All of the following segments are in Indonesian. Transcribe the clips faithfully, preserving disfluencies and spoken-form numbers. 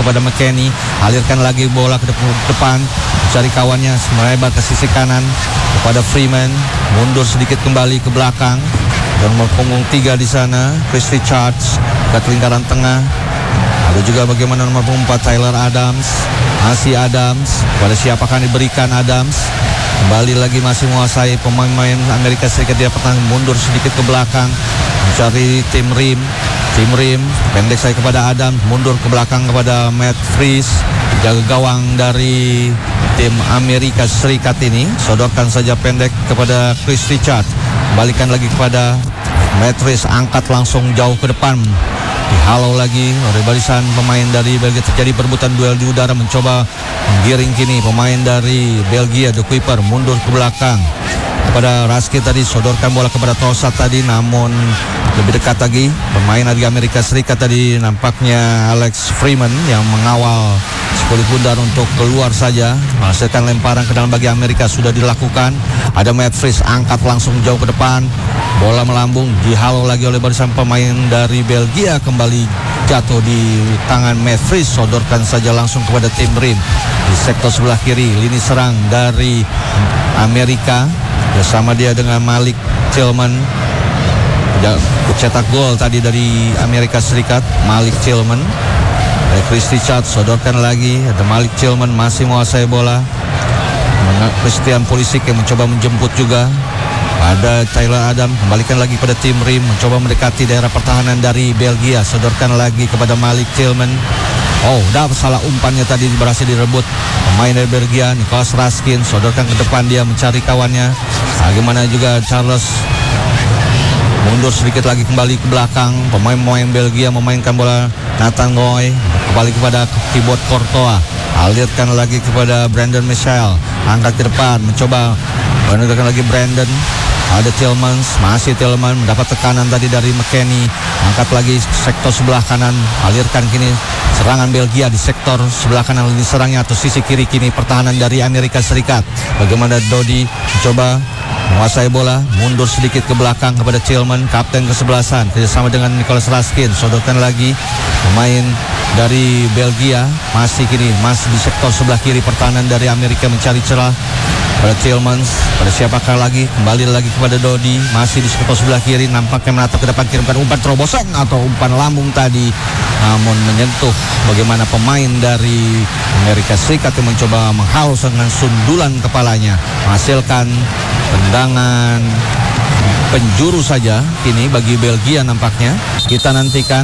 kepada McKennie, alirkan lagi bola ke depan, mencari kawannya, melebar ke sisi kanan kepada Freeman, mundur sedikit kembali ke belakang, dan nomor punggung tiga di sana, Christy Charge, ke lingkaran tengah. Ada juga bagaimana nomor punggung empat Tyler Adams, masih Adams, pada siapakah diberikan Adams, kembali lagi masih menguasai pemain-pemain Amerika Serikat. Dia pertahanan, mundur sedikit ke belakang, mencari Tim Rim, Tim Rim, pendek saya kepada Adams, mundur ke belakang kepada Matt Freeze, jaga gawang dari tim Amerika Serikat ini, sodorkan saja pendek kepada Chris Richard, kembalikan lagi kepada Matt Freeze, angkat langsung jauh ke depan, dihalau lagi oleh barisan pemain dari Belgia. Terjadi perebutan duel di udara, mencoba menggiring kini pemain dari Belgia, The Kuiper, mundur ke belakang kepada Raskin tadi, sodorkan bola kepada Trossard tadi, namun lebih dekat lagi pemain dari Amerika Serikat tadi, nampaknya Alex Freeman yang mengawal si kulit bundar untuk keluar saja, menghasilkan lemparan ke dalam bagi Amerika sudah dilakukan. Ada Matt Freeze, angkat langsung jauh ke depan, bola melambung, dihalau lagi oleh barisan pemain dari Belgia, kembali jatuh di tangan Matt Freeze, sodorkan saja langsung kepada Tim Rim di sektor sebelah kiri. Lini serang dari Amerika bersama dia dengan Malik Tillman, cetak gol tadi dari Amerika Serikat, Malik Tillman. Ada Christy Charge, sodorkan lagi, ada Malik Tillman masih menguasai bola. Christian Pulisic yang mencoba menjemput juga. Ada Tyler Adam, kembalikan lagi pada Tim Rim, mencoba mendekati daerah pertahanan dari Belgia, sodorkan lagi kepada Malik Tillman. Oh, dah salah umpannya tadi, berhasil direbut pemain dari Belgia, Nicholas Raskin, sodorkan ke depan, dia mencari kawannya. Bagaimana juga Charles, mundur sedikit lagi kembali ke belakang, pemain-pemain Belgia memainkan bola. Nathan Goy kembali kepada Thibaut Courtois, alirkan lagi kepada Brandon Michel, angkat ke depan, mencoba menundukkan lagi Brandon. Ada Tillmans, masih Tillman mendapat tekanan tadi dari McKennie, angkat lagi sektor sebelah kanan, alirkan kini serangan Belgia di sektor sebelah kanan lini serangnya atau sisi kiri kini pertahanan dari Amerika Serikat. Bagaimana Dodi mencoba menguasai bola, mundur sedikit ke belakang kepada Tillman, kapten kesebelasan, kerjasama dengan Nicholas Raskin, sodorkan lagi pemain dari Belgia, masih kini masih di sektor sebelah kiri pertahanan dari Amerika mencari celah pada Tillmans, pada siapakah lagi, kembali lagi kepada Dodi, masih di sektor sebelah kiri, nampaknya menatap ke depan, kirimkan umpan terobosan atau umpan lambung tadi, namun menyentuh bagaimana pemain dari Amerika Serikat yang mencoba menghalau dengan sundulan kepalanya, menghasilkan tendangan penjuru saja kini bagi Belgia nampaknya. Kita nantikan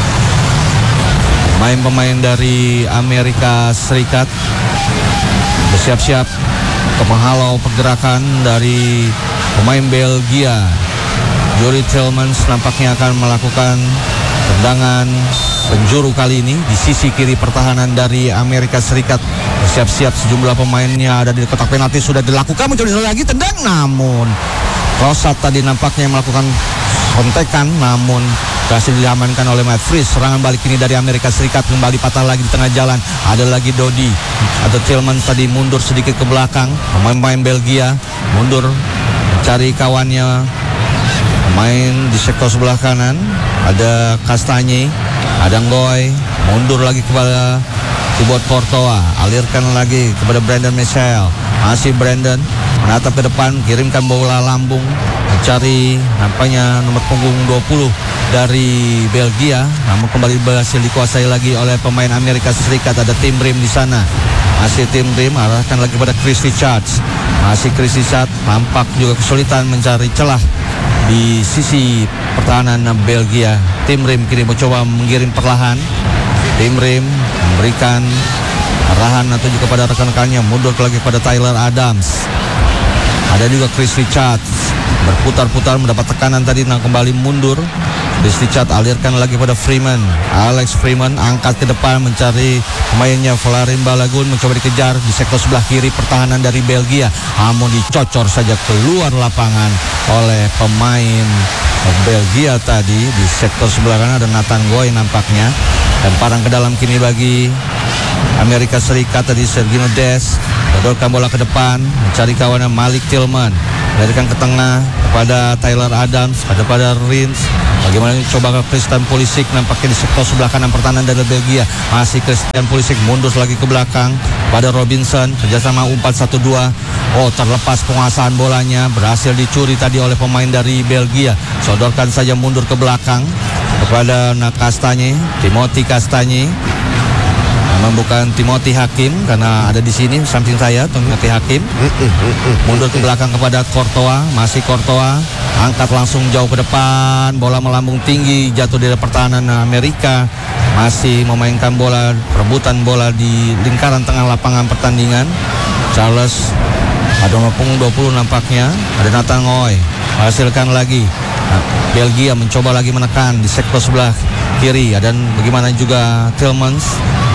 pemain-pemain dari Amerika Serikat bersiap-siap untuk menghalau pergerakan dari pemain Belgia. Yuri Tillmans nampaknya akan melakukan tendangan penjuru kali ini di sisi kiri pertahanan dari Amerika Serikat. Bersiap-siap sejumlah pemainnya ada di kotak penalti, sudah dilakukan, mencoba lagi tendang, namun Trossard tadi nampaknya melakukan kontekan, namun berhasil diamankan oleh Matt Freeze. Serangan balik ini dari Amerika Serikat, kembali patah lagi di tengah jalan. Ada lagi Dodi atau Tillman tadi mundur sedikit ke belakang. Pemain-pemain Belgia mundur mencari kawannya. Pemain di sektor sebelah kanan ada Kastanye, ada Ngoy, mundur lagi kepada Thibaut Courtois, alirkan lagi kepada Brandon Michel. Masih Brandon menatap ke depan, kirimkan bola lambung, mencari nampaknya nomor punggung dua puluh dari Belgia, namun kembali berhasil dikuasai lagi oleh pemain Amerika Serikat. Ada Tim Rim di sana, masih Tim Rim, arahkan lagi pada Christy Charge, masih Christy Charge, tampak juga kesulitan mencari celah di sisi pertahanan Belgia. Tim Rim kini mencoba mengirim perlahan, Tim Rim memberikan arahan atau juga pada rekan-rekannya, mundur lagi pada Tyler Adams. Ada juga Chris Richards, berputar-putar mendapat tekanan tadi, nah kembali mundur. Chris Richards alirkan lagi pada Freeman. Alex Freeman angkat ke depan mencari pemainnya Valarin Balogun, mencoba dikejar di sektor sebelah kiri pertahanan dari Belgia, namun dicocor saja keluar lapangan oleh pemain Belgia tadi. Di sektor sebelah kanan ada Nathan Goy nampaknya, dan parang ke dalam kini bagi Amerika Serikat tadi Sergino Dest, mendorongkan bola ke depan, mencari kawannya Malik Tillman. Melarikan ke tengah kepada Tyler Adams, ada pada Rins. Bagaimana coba ke Christian Pulisic, nampaknya di sektor sebelah kanan pertahanan dari Belgia. Masih Christian Pulisic mundur lagi ke belakang pada Robinson, kerjasama umpan satu dua. Oh, terlepas penguasaan bolanya, berhasil dicuri tadi oleh pemain dari Belgia. Sodorkan saja mundur ke belakang kepada Kastanye, Timothy Kastanye. Memang bukan Timothy Hakim karena ada di sini samping saya Timothy Hakim. Mundur ke belakang kepada Courtois, masih Courtois, angkat langsung jauh ke depan, bola melambung tinggi, jatuh di pertahanan Amerika. Masih memainkan bola, rebutan bola di lingkaran tengah lapangan pertandingan. Charles ada nomor punggung dua puluh nampaknya, ada Nathan Ngoy, hasilkan lagi. Nah, Belgia mencoba lagi menekan di sektor sebelah kiri, dan bagaimana juga Tillmans,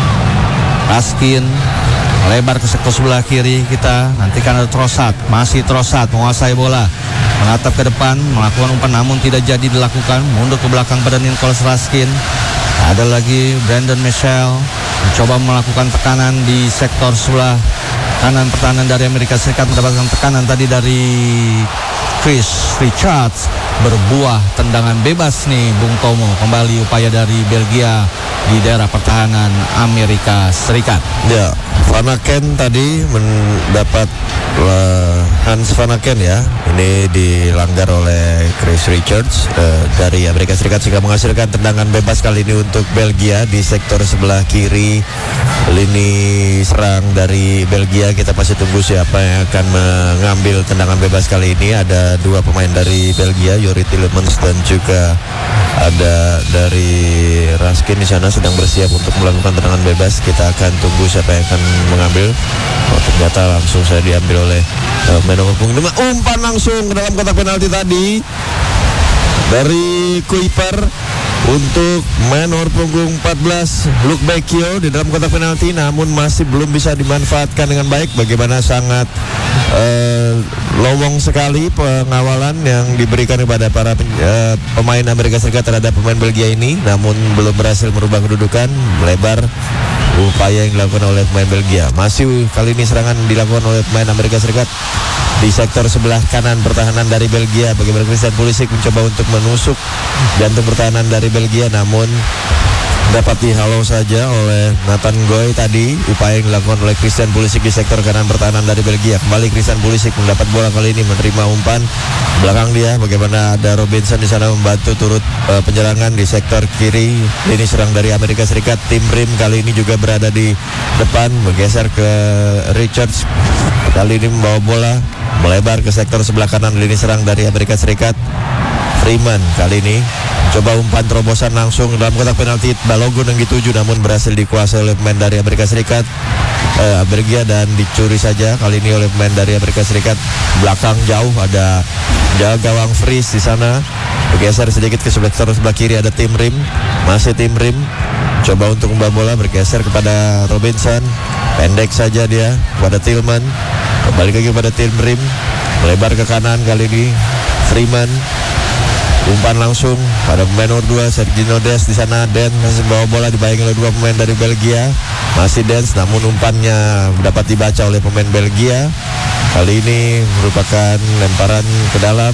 Raskin melebar ke sektor sebelah kiri kita. Nantikan ada Trossard, masih Trossard menguasai bola, menatap ke depan, melakukan umpan namun tidak jadi dilakukan. Mundur ke belakang pada Nicolas Raskin. Ada lagi Brandon Michel mencoba melakukan tekanan di sektor sebelah kanan pertahanan dari Amerika Serikat, mendapatkan tekanan tadi dari Chris Richards. Berbuah tendangan bebas nih Bung Tomo. Kembali upaya dari Belgia di daerah pertahanan Amerika Serikat. Ya, Van Aken tadi mendapat uh, Hans Van Aken ya. Ini dilanggar oleh Chris Richards uh, dari Amerika Serikat sehingga menghasilkan tendangan bebas kali ini untuk Belgia di sektor sebelah kiri lini serang dari Belgia. Kita masih tunggu siapa yang akan mengambil tendangan bebas kali ini. Ada dua pemain dari Belgia, Youri Tielemans dan juga ada dari Raskin di sana sedang bersiap untuk melakukan tendangan bebas. Kita akan tunggu siapa yang akan mengambil. Oh, ternyata langsung saya diambil oleh uh, man nomor punggung lima. Umpan langsung ke dalam kotak penalti tadi dari Kuiper untuk man nomor punggung empat belas Luke Becchio di dalam kotak penalti, namun masih belum bisa dimanfaatkan dengan baik. Bagaimana sangat uh, lowong sekali pengawalan yang diberikan kepada para pen, uh, pemain Amerika Serikat terhadap pemain Belgia ini, namun belum berhasil merubah kedudukan. Melebar upaya yang dilakukan oleh pemain Belgia. Masih kali ini serangan dilakukan oleh pemain Amerika Serikat di sektor sebelah kanan pertahanan dari Belgia. Bagaimana Christian Pulisic mencoba untuk menusuk jantung pertahanan dari Belgia, namun dapat dihalau saja oleh Nathan Ngoy tadi. Upaya yang dilakukan oleh Christian Pulisic di sektor kanan pertahanan dari Belgia. Kembali Christian Pulisic mendapat bola kali ini, menerima umpan belakang dia. Bagaimana ada Robinson di sana membantu turut uh, penyerangan di sektor kiri lini serang dari Amerika Serikat. Tim Rim kali ini juga berada di depan, bergeser ke Richards. Kali ini membawa bola melebar ke sektor sebelah kanan lini serang dari Amerika Serikat. Freeman kali ini coba umpan terobosan langsung dalam kotak penalti Balogun yang dituju, namun berhasil dikuasai oleh pemain dari Amerika Serikat eh, Belgia dan dicuri saja kali ini oleh pemain dari Amerika Serikat. Belakang jauh ada jaga gawang Fries di sana, bergeser sedikit ke sebelah sebelah kiri ada Tim Rim, masih Tim Rim coba untuk membawa bola, bergeser kepada Robinson, pendek saja dia kepada Tillman, kembali lagi kepada Tim Rim, melebar ke kanan kali ini Freeman. Umpan langsung pada pemain nomor dua Sergio Dest di sana. Dent masih membawa bola, dibayangi oleh dua pemain dari Belgia. Masih Dent, namun umpannya dapat dibaca oleh pemain Belgia. Kali ini merupakan lemparan ke dalam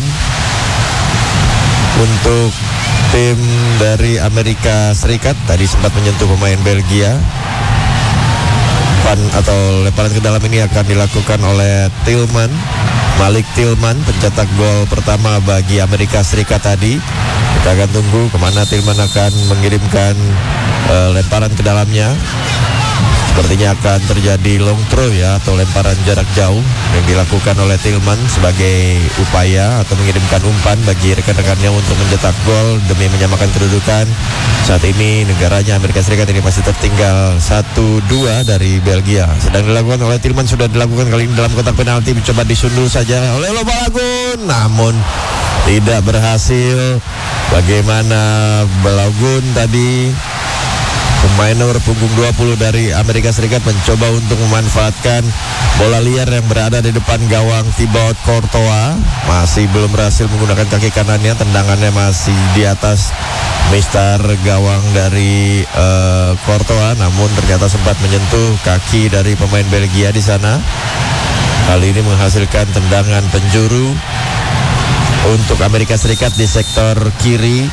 untuk tim dari Amerika Serikat. Tadi sempat menyentuh pemain Belgia. Umpan atau lemparan ke dalam ini akan dilakukan oleh Tillman, Malik Tillman, pencetak gol pertama bagi Amerika Serikat tadi. Kita akan tunggu kemana Tillman akan mengirimkan uh, lemparan ke dalamnya. Sepertinya akan terjadi long throw ya, atau lemparan jarak jauh yang dilakukan oleh Tillman sebagai upaya atau mengirimkan umpan bagi rekan-rekannya untuk mencetak gol demi menyamakan kedudukan. Saat ini negaranya Amerika Serikat ini masih tertinggal satu dua dari Belgia. Sedang dilakukan oleh Tillman, sudah dilakukan kali ini dalam kotak penalti, mencoba disundul saja oleh Balogun, namun tidak berhasil. Bagaimana Balogun tadi, pemain nomor punggung dua puluh dari Amerika Serikat, mencoba untuk memanfaatkan bola liar yang berada di depan gawang Thibaut Courtois. Masih belum berhasil menggunakan kaki kanannya, tendangannya masih di atas mister gawang dari uh, Courtois, namun ternyata sempat menyentuh kaki dari pemain Belgia di sana. kali ini menghasilkan tendangan penjuru untuk Amerika Serikat di sektor kiri.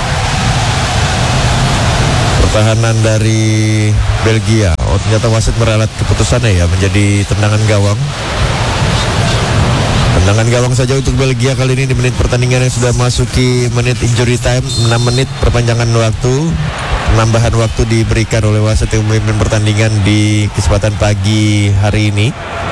Pertahanan dari Belgia. Oh, ternyata wasit meralat keputusannya ya menjadi tendangan gawang. Tendangan gawang saja untuk Belgia kali ini di menit pertandingan yang sudah masuki menit injury time, enam menit perpanjangan waktu. Penambahan waktu diberikan oleh wasit yang memimpin pertandingan di kesempatan pagi hari ini.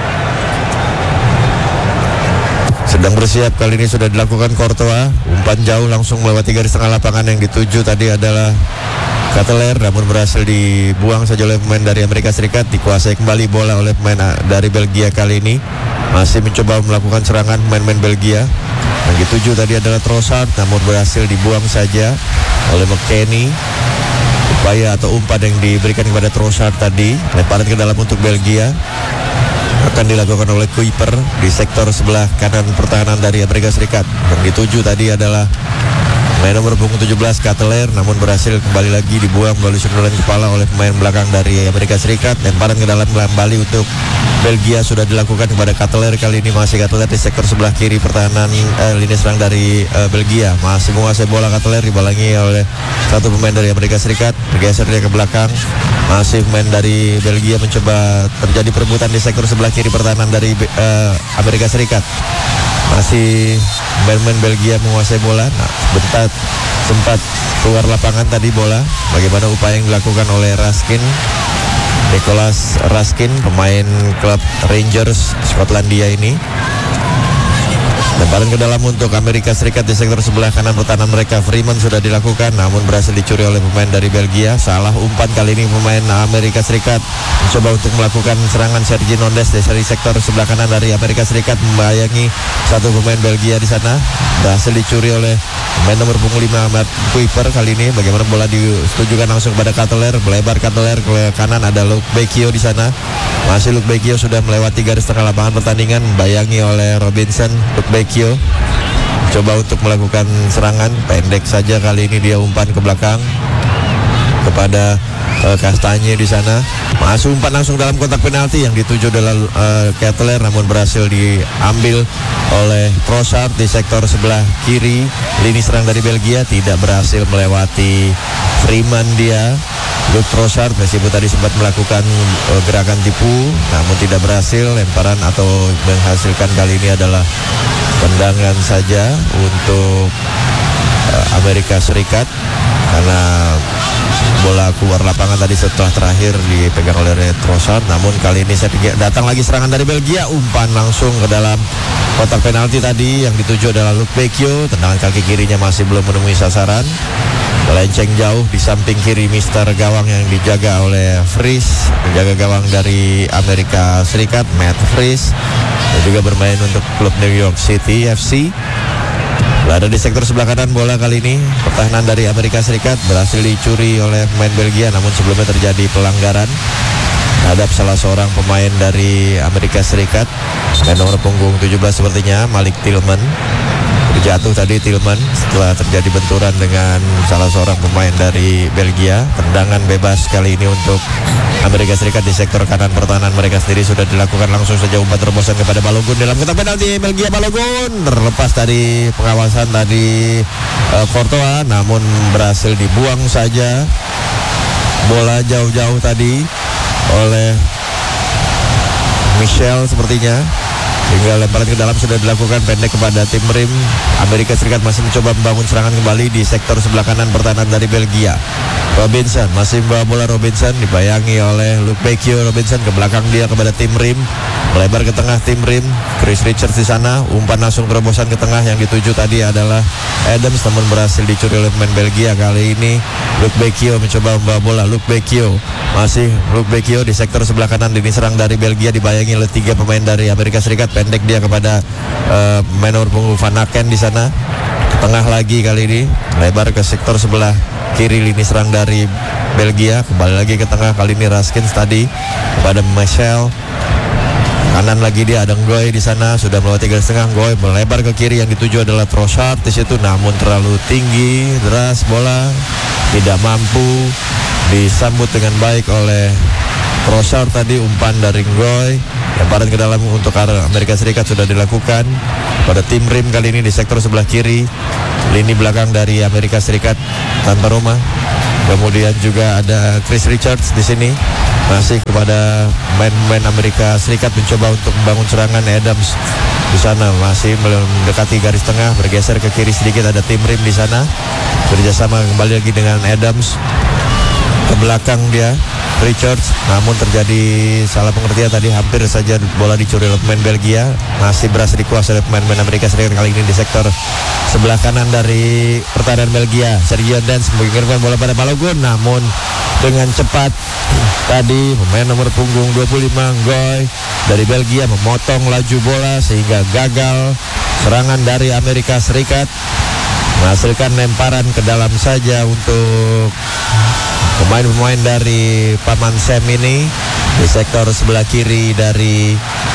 Sedang bersiap kali ini sudah dilakukan Courtois. Umpan jauh langsung melewati garis tengah lapangan. Yang dituju tadi adalah Cateler, namun berhasil dibuang saja oleh pemain dari Amerika Serikat. Dikuasai kembali bola oleh pemain dari Belgia kali ini. Masih mencoba melakukan serangan pemain-pemain Belgia. Yang dituju tadi adalah Trossard, namun berhasil dibuang saja oleh McKennie. Upaya atau umpan yang diberikan kepada Trossard tadi, lemparan ke dalam untuk Belgia, akan dilakukan oleh Kuiper di sektor sebelah kanan pertahanan dari Amerika Serikat. Yang dituju tadi adalah pemain nomor punggung tujuh belas Cateler, namun berhasil kembali lagi dibuang melalui sundulan kepala oleh pemain belakang dari Amerika Serikat. Lemparan ke dalam kembali untuk Belgia sudah dilakukan kepada Cateler. Kali ini masih Cateler di sektor sebelah kiri pertahanan eh, lini serang dari eh, Belgia. Masih menguasai bola Cateler, dibalangi oleh satu pemain dari Amerika Serikat. Bergeser dia ke belakang. Masih pemain dari Belgia mencoba terjadi perebutan di sektor sebelah kiri pertahanan dari eh, Amerika Serikat. Masih pemain Belgia menguasai bola. Nah, sebentar sempat keluar lapangan tadi bola. Bagaimana upaya yang dilakukan oleh Raskin, Nicholas Raskin, pemain klub Rangers Skotlandia ini. Lemparan ke dalam untuk Amerika Serikat di sektor sebelah kanan pertahanan mereka. Freeman sudah dilakukan, namun berhasil dicuri oleh pemain dari Belgia. Salah umpan kali ini pemain Amerika Serikat mencoba untuk melakukan serangan. Sergi Nondes dari sektor sebelah kanan dari Amerika Serikat membayangi satu pemain Belgia di sana. Berhasil dicuri oleh pemain nomor punggung lima Matt Kuiper kali ini. Bagaimana bola ditujukan langsung kepada Cateler, melebar Cateler ke kanan, ada Luke Becchio di sana. Masih Luke Becchio sudah melewati garis tengah lapangan pertandingan, membayangi oleh Robinson. Luke Becchio coba untuk melakukan serangan pendek saja kali ini, dia umpan ke belakang kepada uh, Kastanye di sana. Masuk umpan langsung dalam kotak penalti, yang dituju adalah uh, Cateler, namun berhasil diambil oleh Trossard di sektor sebelah kiri lini serang dari Belgia. Tidak berhasil melewati Freeman dia. Luke Trossard meskipun tadi sempat melakukan uh, gerakan tipu, namun tidak berhasil. Lemparan atau menghasilkan kali ini adalah tendangan saja untuk uh, Amerika Serikat, karena bola keluar lapangan tadi setelah terakhir dipegang oleh Trossard. Namun kali ini saya pikir datang lagi serangan dari Belgia. Umpan langsung ke dalam kotak penalti tadi, yang dituju adalah Luke Becchio. Tendangan kaki kirinya masih belum menemui sasaran. Melenceng jauh di samping kiri mister gawang yang dijaga oleh Fries, menjaga gawang dari Amerika Serikat, Matt Fries, dan juga bermain untuk klub New York City F C. Berada di sektor sebelah kanan bola kali ini. Pertahanan dari Amerika Serikat berhasil dicuri oleh pemain Belgia, namun sebelumnya terjadi pelanggaran terhadap salah seorang pemain dari Amerika Serikat. Dan nomor punggung tujuh belas sepertinya Malik Tillman. Terjatuh tadi Tillman setelah terjadi benturan dengan salah seorang pemain dari Belgia. Tendangan bebas kali ini untuk Amerika Serikat di sektor kanan pertahanan mereka sendiri sudah dilakukan. Langsung saja umpan terobosan kepada Balogun dalam kotak penalti Belgia. Balogun terlepas dari pengawasan tadi uh, Courtois, namun berhasil dibuang saja bola jauh-jauh tadi oleh Michel sepertinya. Hingga lemparan ke dalam sudah dilakukan pendek kepada tim Rim. Amerika Serikat masih mencoba membangun serangan kembali di sektor sebelah kanan pertahanan dari Belgia. Robinson masih membawa bola. Robinson dibayangi oleh Luke Becchio. Robinson ke belakang dia kepada tim Rim, melebar ke tengah tim Rim. Chris Richards di sana, umpan langsung terobosan ke tengah, yang dituju tadi adalah Adams, namun berhasil dicuri oleh pemain Belgia. Kali ini Luke Becchio mencoba membawa bola. Luke Becchio masih Luke Becchio di sektor sebelah kanan lini serang dari Belgia, dibayangi oleh tiga pemain dari Amerika Serikat. Pendek dia kepada uh, pemain nomor punggung Van Aken di sana. Ke tengah lagi kali ini, lebar ke sektor sebelah kiri lini serang dari Belgia. Kembali lagi ke tengah kali ini Raskins tadi kepada Michel. Kanan lagi dia ada Ngoy di sana, sudah melewati garis tengah. Ngoy melebar ke kiri, yang dituju adalah Trossard di situ, namun terlalu tinggi, deras bola, tidak mampu disambut dengan baik oleh Trossard tadi. Umpan dari Ngoy Lemparan ke dalam untuk arah Amerika Serikat sudah dilakukan pada tim rim kali ini di sektor sebelah kiri. Lini belakang dari Amerika Serikat tanpa Roma. Kemudian juga ada Chris Richards di sini. Masih kepada main-main Amerika Serikat mencoba untuk membangun serangan. Adams di sana masih mendekati garis tengah, bergeser ke kiri sedikit, ada tim rim di sana. Kerjasama kembali lagi dengan Adams. Ke belakang dia Richards, namun terjadi salah pengertian tadi, hampir saja bola dicuri oleh pemain Belgia. Masih berhasil dikuasai oleh pemain-pemain Amerika Serikat kali ini di sektor sebelah kanan dari pertahanan Belgia. Sergio Dance mengirimkan bola pada Balogun, namun dengan cepat tadi pemain nomor punggung dua puluh lima Ngoy dari Belgia memotong laju bola sehingga gagal serangan dari Amerika Serikat, menghasilkan lemparan ke dalam saja untuk pemain-pemain dari Paman Sam ini di sektor sebelah kiri dari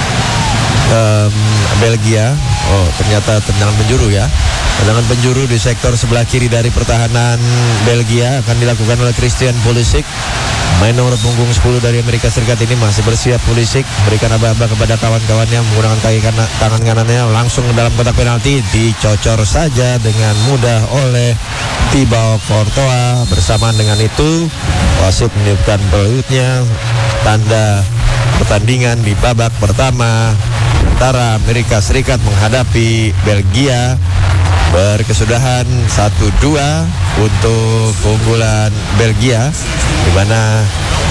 um, Belgia. Oh, ternyata tendangan penjuru ya. Tendangan penjuru di sektor sebelah kiri dari pertahanan Belgia akan dilakukan oleh Christian Pulisic. Main nomor punggung sepuluh dari Amerika Serikat ini masih bersiap. Pulisic berikan aba-aba kepada kawan-kawannya menggunakan kaki kanan, tangan kanannya langsung ke dalam kotak penalti, dicocor saja dengan mudah oleh Thibaut Courtois. Bersamaan dengan itu wasit meniupkan peluitnya, tanda pertandingan di babak pertama antara Amerika Serikat menghadapi Belgia berkesudahan satu dua untuk keunggulan Belgia, di mana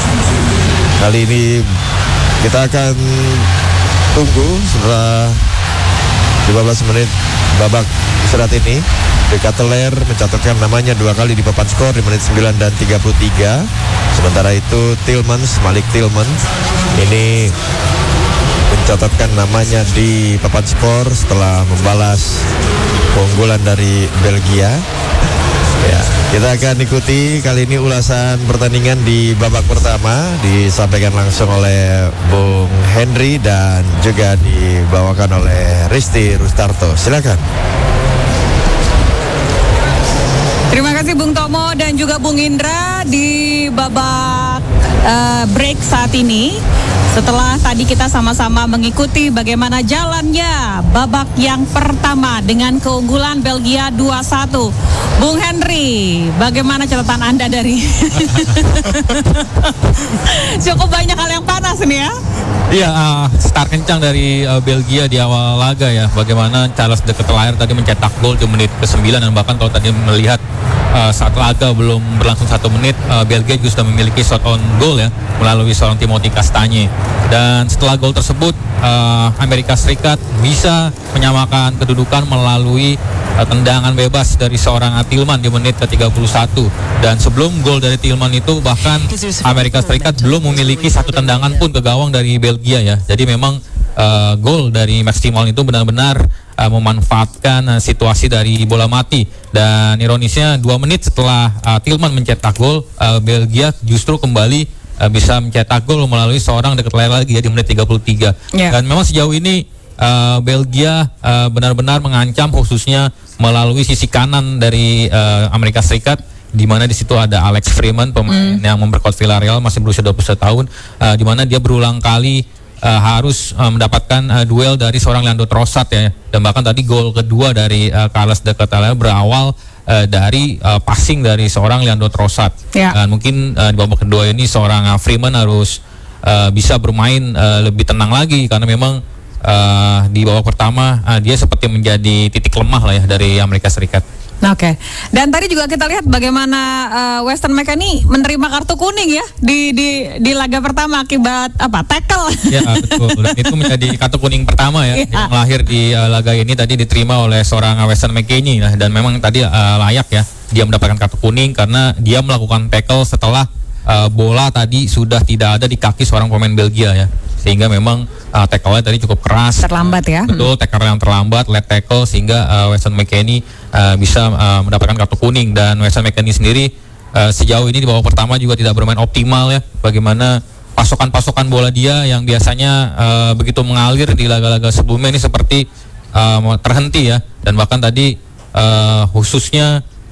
kali ini kita akan tunggu setelah lima belas menit babak istirahat ini. De Ketelaere mencatatkan namanya dua kali di papan skor di menit sembilan dan tiga puluh tiga. Sementara itu Tielemans, Malik Tielemans ini mencatatkan namanya di papan skor setelah membalas keunggulan dari Belgia. Ya, kita akan ikuti kali ini ulasan pertandingan di babak pertama, disampaikan langsung oleh Bung Henry dan juga dibawakan oleh Risti Rustarto. Silakan. Terima kasih Bung Tomo dan juga Bung Indra. Di babak uh, break saat ini, setelah tadi kita sama-sama mengikuti bagaimana jalannya babak yang pertama dengan keunggulan Belgia dua satu. Bung Henry, bagaimana catatan Anda dari cukup banyak hal yang panas nih ya? Iya, uh, start kencang dari uh, Belgia di awal laga ya. Bagaimana Charles De Ketelaere tadi mencetak gol di menit ke sembilan, dan bahkan kalau tadi melihat uh, saat laga belum berlangsung satu menit, uh, Belgia juga sudah memiliki shot on goal ya melalui seorang Timothy Castagne. Dan setelah gol tersebut, uh, Amerika Serikat bisa menyamakan kedudukan melalui uh, tendangan bebas dari seorang Tielemans di menit ke tiga puluh satu. Dan sebelum gol dari Tielemans itu, bahkan Amerika Serikat belum memiliki satu tendangan pun ke gawang dari Belgia ya. Jadi memang uh, gol dari Max Tielemans itu benar-benar uh, memanfaatkan uh, situasi dari bola mati. Dan ironisnya dua menit setelah uh, Tielemans mencetak gol, uh, Belgia justru kembali uh, bisa mencetak gol melalui seorang De Ketelaere lagi ya di menit tiga puluh tiga. Yeah. Dan memang sejauh ini uh, Belgia uh, benar-benar mengancam, khususnya melalui sisi kanan dari uh, Amerika Serikat, di mana di situ ada Alex Freeman, pemain mm. yang memperkuat Villarreal, masih berusia dua puluh satu tahun, uh, di mana dia berulang kali uh, harus uh, mendapatkan uh, duel dari seorang Leandro Trossard ya. Dan bahkan tadi gol kedua dari uh, Carles De Ketelaere berawal uh, dari uh, passing dari seorang Leandro Trossard. Yeah. Dan mungkin uh, di babak kedua ini seorang uh, Freeman harus uh, bisa bermain uh, lebih tenang lagi, karena memang uh, di babak pertama uh, dia seperti menjadi titik lemah lah ya dari Amerika Serikat. Oke, okay. Dan tadi juga kita lihat bagaimana uh, Weston McKennie menerima kartu kuning ya di di di laga pertama akibat apa tackle. Ya betul. Dan itu menjadi kartu kuning pertama ya, yeah. yang lahir di uh, laga ini tadi diterima oleh seorang Weston McKennie. Nah, dan memang tadi uh, layak ya dia mendapatkan kartu kuning karena dia melakukan tackle setelah uh, bola tadi sudah tidak ada di kaki seorang pemain Belgia ya, sehingga memang uh, tackle-nya tadi cukup keras. Terlambat ya. Betul, tackle yang terlambat, late tackle, sehingga uh, Weston McKennie uh, bisa uh, mendapatkan kartu kuning. Dan Weston McKennie sendiri uh, sejauh ini di babak pertama juga tidak bermain optimal ya. Bagaimana pasokan-pasokan bola dia yang biasanya uh, begitu mengalir di laga-laga sebelumnya ini seperti uh, terhenti ya. Dan bahkan tadi uh, khususnya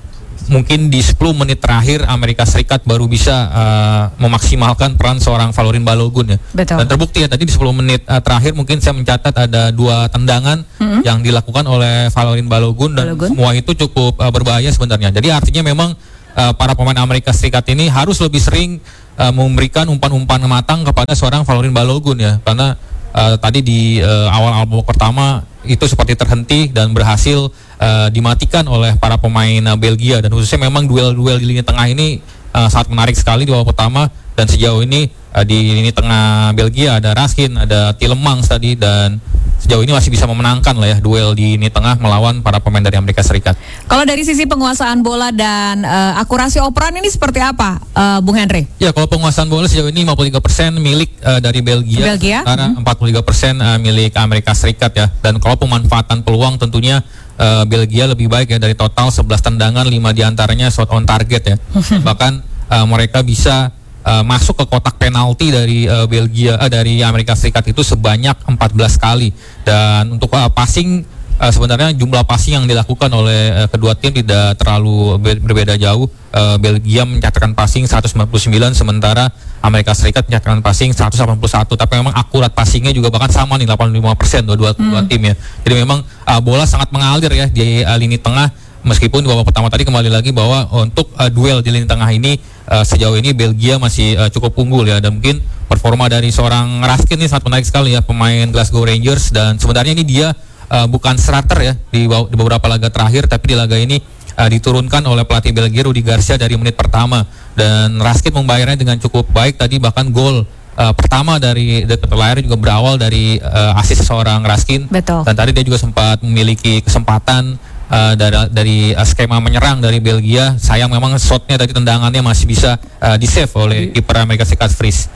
mungkin di sepuluh menit terakhir Amerika Serikat baru bisa uh, memaksimalkan peran seorang Falorin Balogun ya. Betul. Dan terbukti ya tadi di sepuluh menit uh, terakhir mungkin saya mencatat ada dua tendangan mm-hmm. yang dilakukan oleh Falorin Balogun dan Balogun. Semua itu cukup uh, berbahaya sebenarnya. Jadi artinya memang uh, para pemain Amerika Serikat ini harus lebih sering uh, memberikan umpan-umpan matang kepada seorang Falorin Balogun ya, karena uh, tadi di uh, awal-awal babak pertama itu seperti terhenti dan berhasil uh, dimatikan oleh para pemain uh, Belgia, dan khususnya memang duel-duel di lini tengah ini uh, sangat menarik sekali di babak pertama. Dan sejauh ini uh, di lini tengah Belgia ada Raskin, ada Tielemans tadi, dan sejauh ini masih bisa memenangkan lah ya duel di lini tengah melawan para pemain dari Amerika Serikat. Kalau dari sisi penguasaan bola dan uh, akurasi operan ini seperti apa, uh, Bung Henry? Ya, kalau penguasaan bola sejauh ini lima puluh tiga persen milik uh, dari Belgia, Belgia? Karena hmm. empat puluh tiga persen uh, milik Amerika Serikat ya. Dan kalau pemanfaatan peluang tentunya uh, Belgia lebih baik ya, dari total sebelas tendangan lima diantaranya shot on target ya. Bahkan uh, mereka bisa Uh, masuk ke kotak penalti dari uh, Belgia uh, dari Amerika Serikat itu sebanyak empat belas kali. Dan untuk uh, passing uh, sebenarnya jumlah passing yang dilakukan oleh uh, kedua tim tidak terlalu ber- berbeda jauh. uh, Belgia mencatatkan passing seratus sembilan puluh sembilan, sementara Amerika Serikat mencatatkan passing seratus delapan puluh satu. Tapi memang akurat passingnya juga bahkan sama nih, delapan puluh lima persen dua-dua hmm. tim ya. Jadi memang uh, bola sangat mengalir ya di uh, lini tengah. Meskipun di babak pertama tadi kembali lagi bahwa untuk uh, duel di lini tengah ini uh, sejauh ini Belgia masih uh, cukup unggul ya, dan mungkin performa dari seorang Raskin ini sangat menarik sekali ya, pemain Glasgow Rangers. Dan sebenarnya ini dia uh, bukan starter ya di, di beberapa laga terakhir, tapi di laga ini uh, diturunkan oleh pelatih Belgia Rudi Garcia dari menit pertama, dan Raskin membayarnya dengan cukup baik tadi. Bahkan gol uh, pertama dari dekat layar juga berawal dari uh, asis seorang Raskin. Betul. Dan tadi dia juga sempat memiliki kesempatan Uh, dari, dari uh, skema menyerang dari Belgia. Sayang memang shotnya tadi, tendangannya masih bisa uh, di save oleh kiper Amerika Serikat Fries.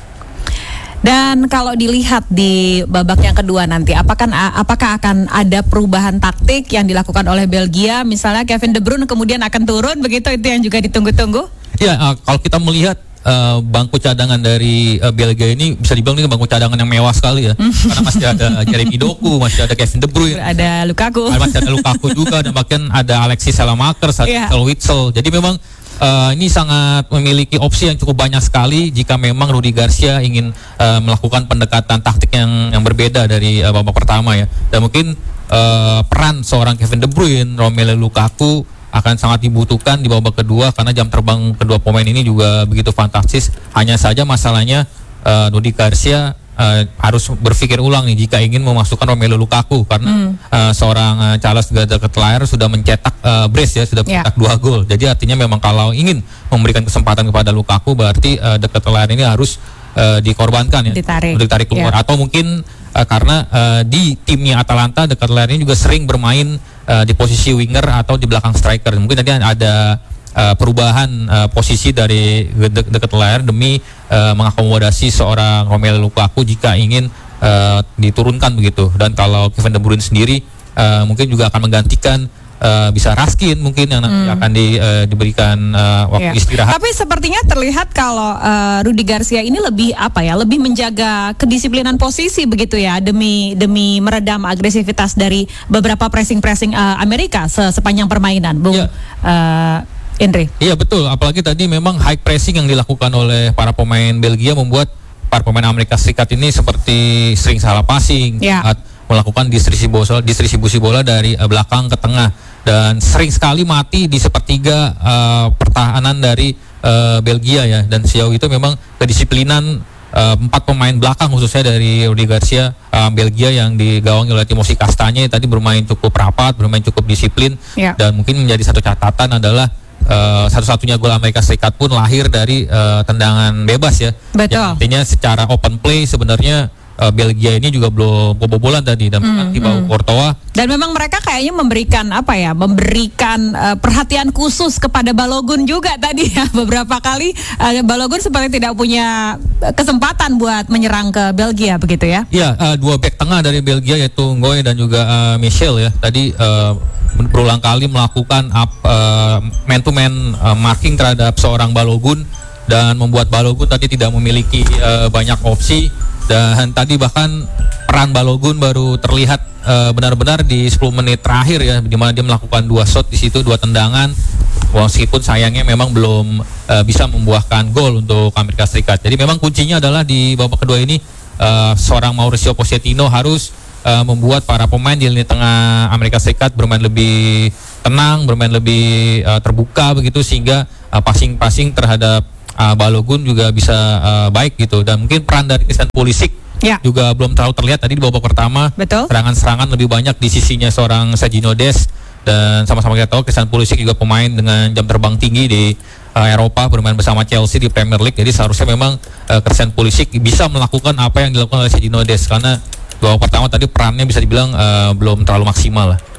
Dan kalau dilihat di babak yang kedua nanti, apakah apakah akan ada perubahan taktik yang dilakukan oleh Belgia? Misalnya Kevin De Bruyne kemudian akan turun, begitu, itu yang juga ditunggu-tunggu? Ya, uh, kalau kita melihat Uh, bangku cadangan dari uh, Belgia ini bisa dibilang ini bangku cadangan yang mewah sekali ya. Karena masih ada Jeremy Doku, masih ada Kevin De Bruyne, ada Lukaku, masih ada Lukaku juga, dan bahkan ada Alexis Saelemaekers, ada yeah. Witsel. Jadi memang uh, ini sangat memiliki opsi yang cukup banyak sekali jika memang Rudi Garcia ingin uh, melakukan pendekatan taktik yang yang berbeda dari uh, babak pertama ya. Dan mungkin uh, peran seorang Kevin De Bruyne, Romelu Lukaku akan sangat dibutuhkan di babak kedua, karena jam terbang kedua pemain ini juga begitu fantastis. Hanya saja masalahnya uh, Rudi Garcia uh, harus berpikir ulang nih jika ingin memasukkan Romelu Lukaku, karena hmm. uh, seorang uh, Charles Gade-Ketelaere sudah mencetak uh, brace ya, sudah mencetak yeah. dua gol. Jadi artinya memang kalau ingin memberikan kesempatan kepada Lukaku, berarti uh, De-Ketelaere ini harus uh, dikorbankan ya, ditarik, ditarik keluar. Yeah. Atau mungkin uh, karena uh, di timnya Atalanta De-Ketelaere ini juga sering bermain Uh, di posisi winger atau di belakang striker. Mungkin tadi ada uh, perubahan uh, posisi dari De- De-Ketelaere demi uh, mengakomodasi seorang Romelu Lukaku jika ingin uh, diturunkan begitu. Dan kalau Kevin De Bruyne sendiri uh, mungkin juga akan menggantikan Uh, bisa Raskin mungkin yang nanti hmm. akan di, uh, diberikan uh, waktu yeah. istirahat. Tapi sepertinya terlihat kalau uh, Rudi Garcia ini lebih apa ya, lebih menjaga kedisiplinan posisi begitu ya, demi demi meredam agresivitas dari beberapa pressing-pressing uh, Amerika se- sepanjang permainan, Bung yeah. uh, Henry. Iya betul, apalagi tadi memang high pressing yang dilakukan oleh para pemain Belgia membuat para pemain Amerika Serikat ini seperti sering salah passing, yeah. saat melakukan distribusi bola, distribusi bola dari uh, belakang ke tengah. Dan sering sekali mati di sepertiga uh, pertahanan dari uh, Belgia ya. Dan sejauh itu memang kedisiplinan uh, empat pemain belakang khususnya dari Rudi Garcia uh, Belgia yang digawangi oleh Timothy Castagne tadi bermain cukup rapat, bermain cukup disiplin ya. Dan mungkin menjadi satu catatan adalah uh, satu-satunya gol Amerika Serikat pun lahir dari uh, tendangan bebas ya. Betul. Yang artinya secara open play sebenarnya Uh, Belgia ini juga belum kebobolan tadi, dan mm, di bawah mm. Courtois. Dan memang mereka kayaknya memberikan apa ya, memberikan uh, perhatian khusus kepada Balogun juga tadi ya, beberapa kali uh, Balogun seperti tidak punya kesempatan buat menyerang ke Belgia begitu ya. Iya, uh, dua bek tengah dari Belgia yaitu Ngoy dan juga uh, Michel ya. Tadi uh, berulang kali melakukan up, uh, man to man uh, marking terhadap seorang Balogun dan membuat Balogun tadi tidak memiliki uh, banyak opsi. Dan tadi bahkan peran Balogun baru terlihat uh, benar-benar di sepuluh menit terakhir ya, di mana dia melakukan dua shot di situ, dua tendangan. Meskipun sayangnya memang belum uh, bisa membuahkan gol untuk Amerika Serikat. Jadi memang kuncinya adalah di babak kedua ini uh, seorang Mauricio Pochettino harus uh, membuat para pemain di lini tengah Amerika Serikat bermain lebih tenang, bermain lebih uh, terbuka begitu, sehingga uh, passing-passing terhadap uh, Balogun juga bisa uh, baik gitu. Dan mungkin peran dari Christian Pulisic ya juga belum terlalu terlihat tadi di babak pertama. Betul. Serangan-serangan lebih banyak di sisinya seorang Sergio Dest. Dan sama-sama kita tahu Christian Pulisic juga pemain dengan jam terbang tinggi di uh, Eropa, bermain bersama Chelsea di Premier League. Jadi seharusnya memang uh, Christian Pulisic bisa melakukan apa yang dilakukan oleh Sergio Dest, karena babak pertama tadi perannya bisa dibilang uh, belum terlalu maksimal lah.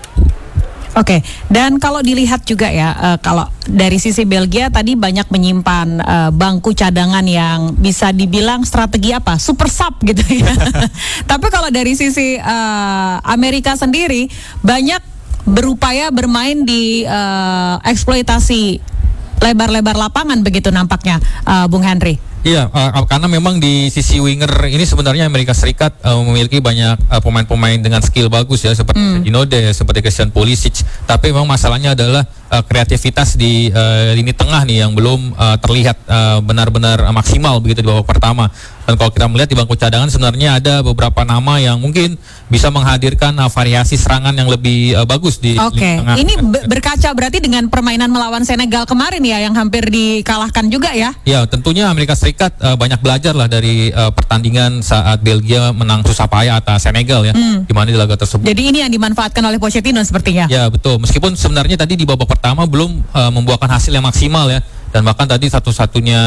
Oke, dan kalau dilihat juga ya, uh, kalau dari sisi Belgia tadi banyak menyimpan uh, bangku cadangan yang bisa dibilang strategi apa, super sub gitu ya. Tapi kalau dari sisi uh, Amerika sendiri banyak berupaya bermain di uh, eksploitasi lebar-lebar lapangan begitu nampaknya, uh, Bung Henry. Iya, uh, karena memang di sisi winger ini sebenarnya Amerika Serikat uh, memiliki banyak uh, pemain-pemain dengan skill bagus ya, seperti mm. Sergio Dest, seperti Christian Pulisic. Tapi memang masalahnya adalah uh, kreativitas di uh, lini tengah nih yang belum uh, terlihat uh, benar-benar uh, maksimal begitu di babak pertama. Dan kalau kita melihat di bangku cadangan sebenarnya ada beberapa nama yang mungkin bisa menghadirkan uh, variasi serangan yang lebih uh, bagus di Oke, okay. lini tengah. Ini be- berkaca berarti dengan permainan melawan Senegal kemarin ya, yang hampir dikalahkan juga ya. Ya, tentunya Amerika Serikat uh, banyak belajar lah dari uh, pertandingan saat Belgia menang susah payah atas Senegal ya, hmm. di mana di laga tersebut. Jadi ini yang dimanfaatkan oleh Pochettino sepertinya. Ya, betul. Meskipun sebenarnya tadi di babak pertama belum uh, membuahkan hasil yang maksimal ya, dan bahkan tadi satu-satunya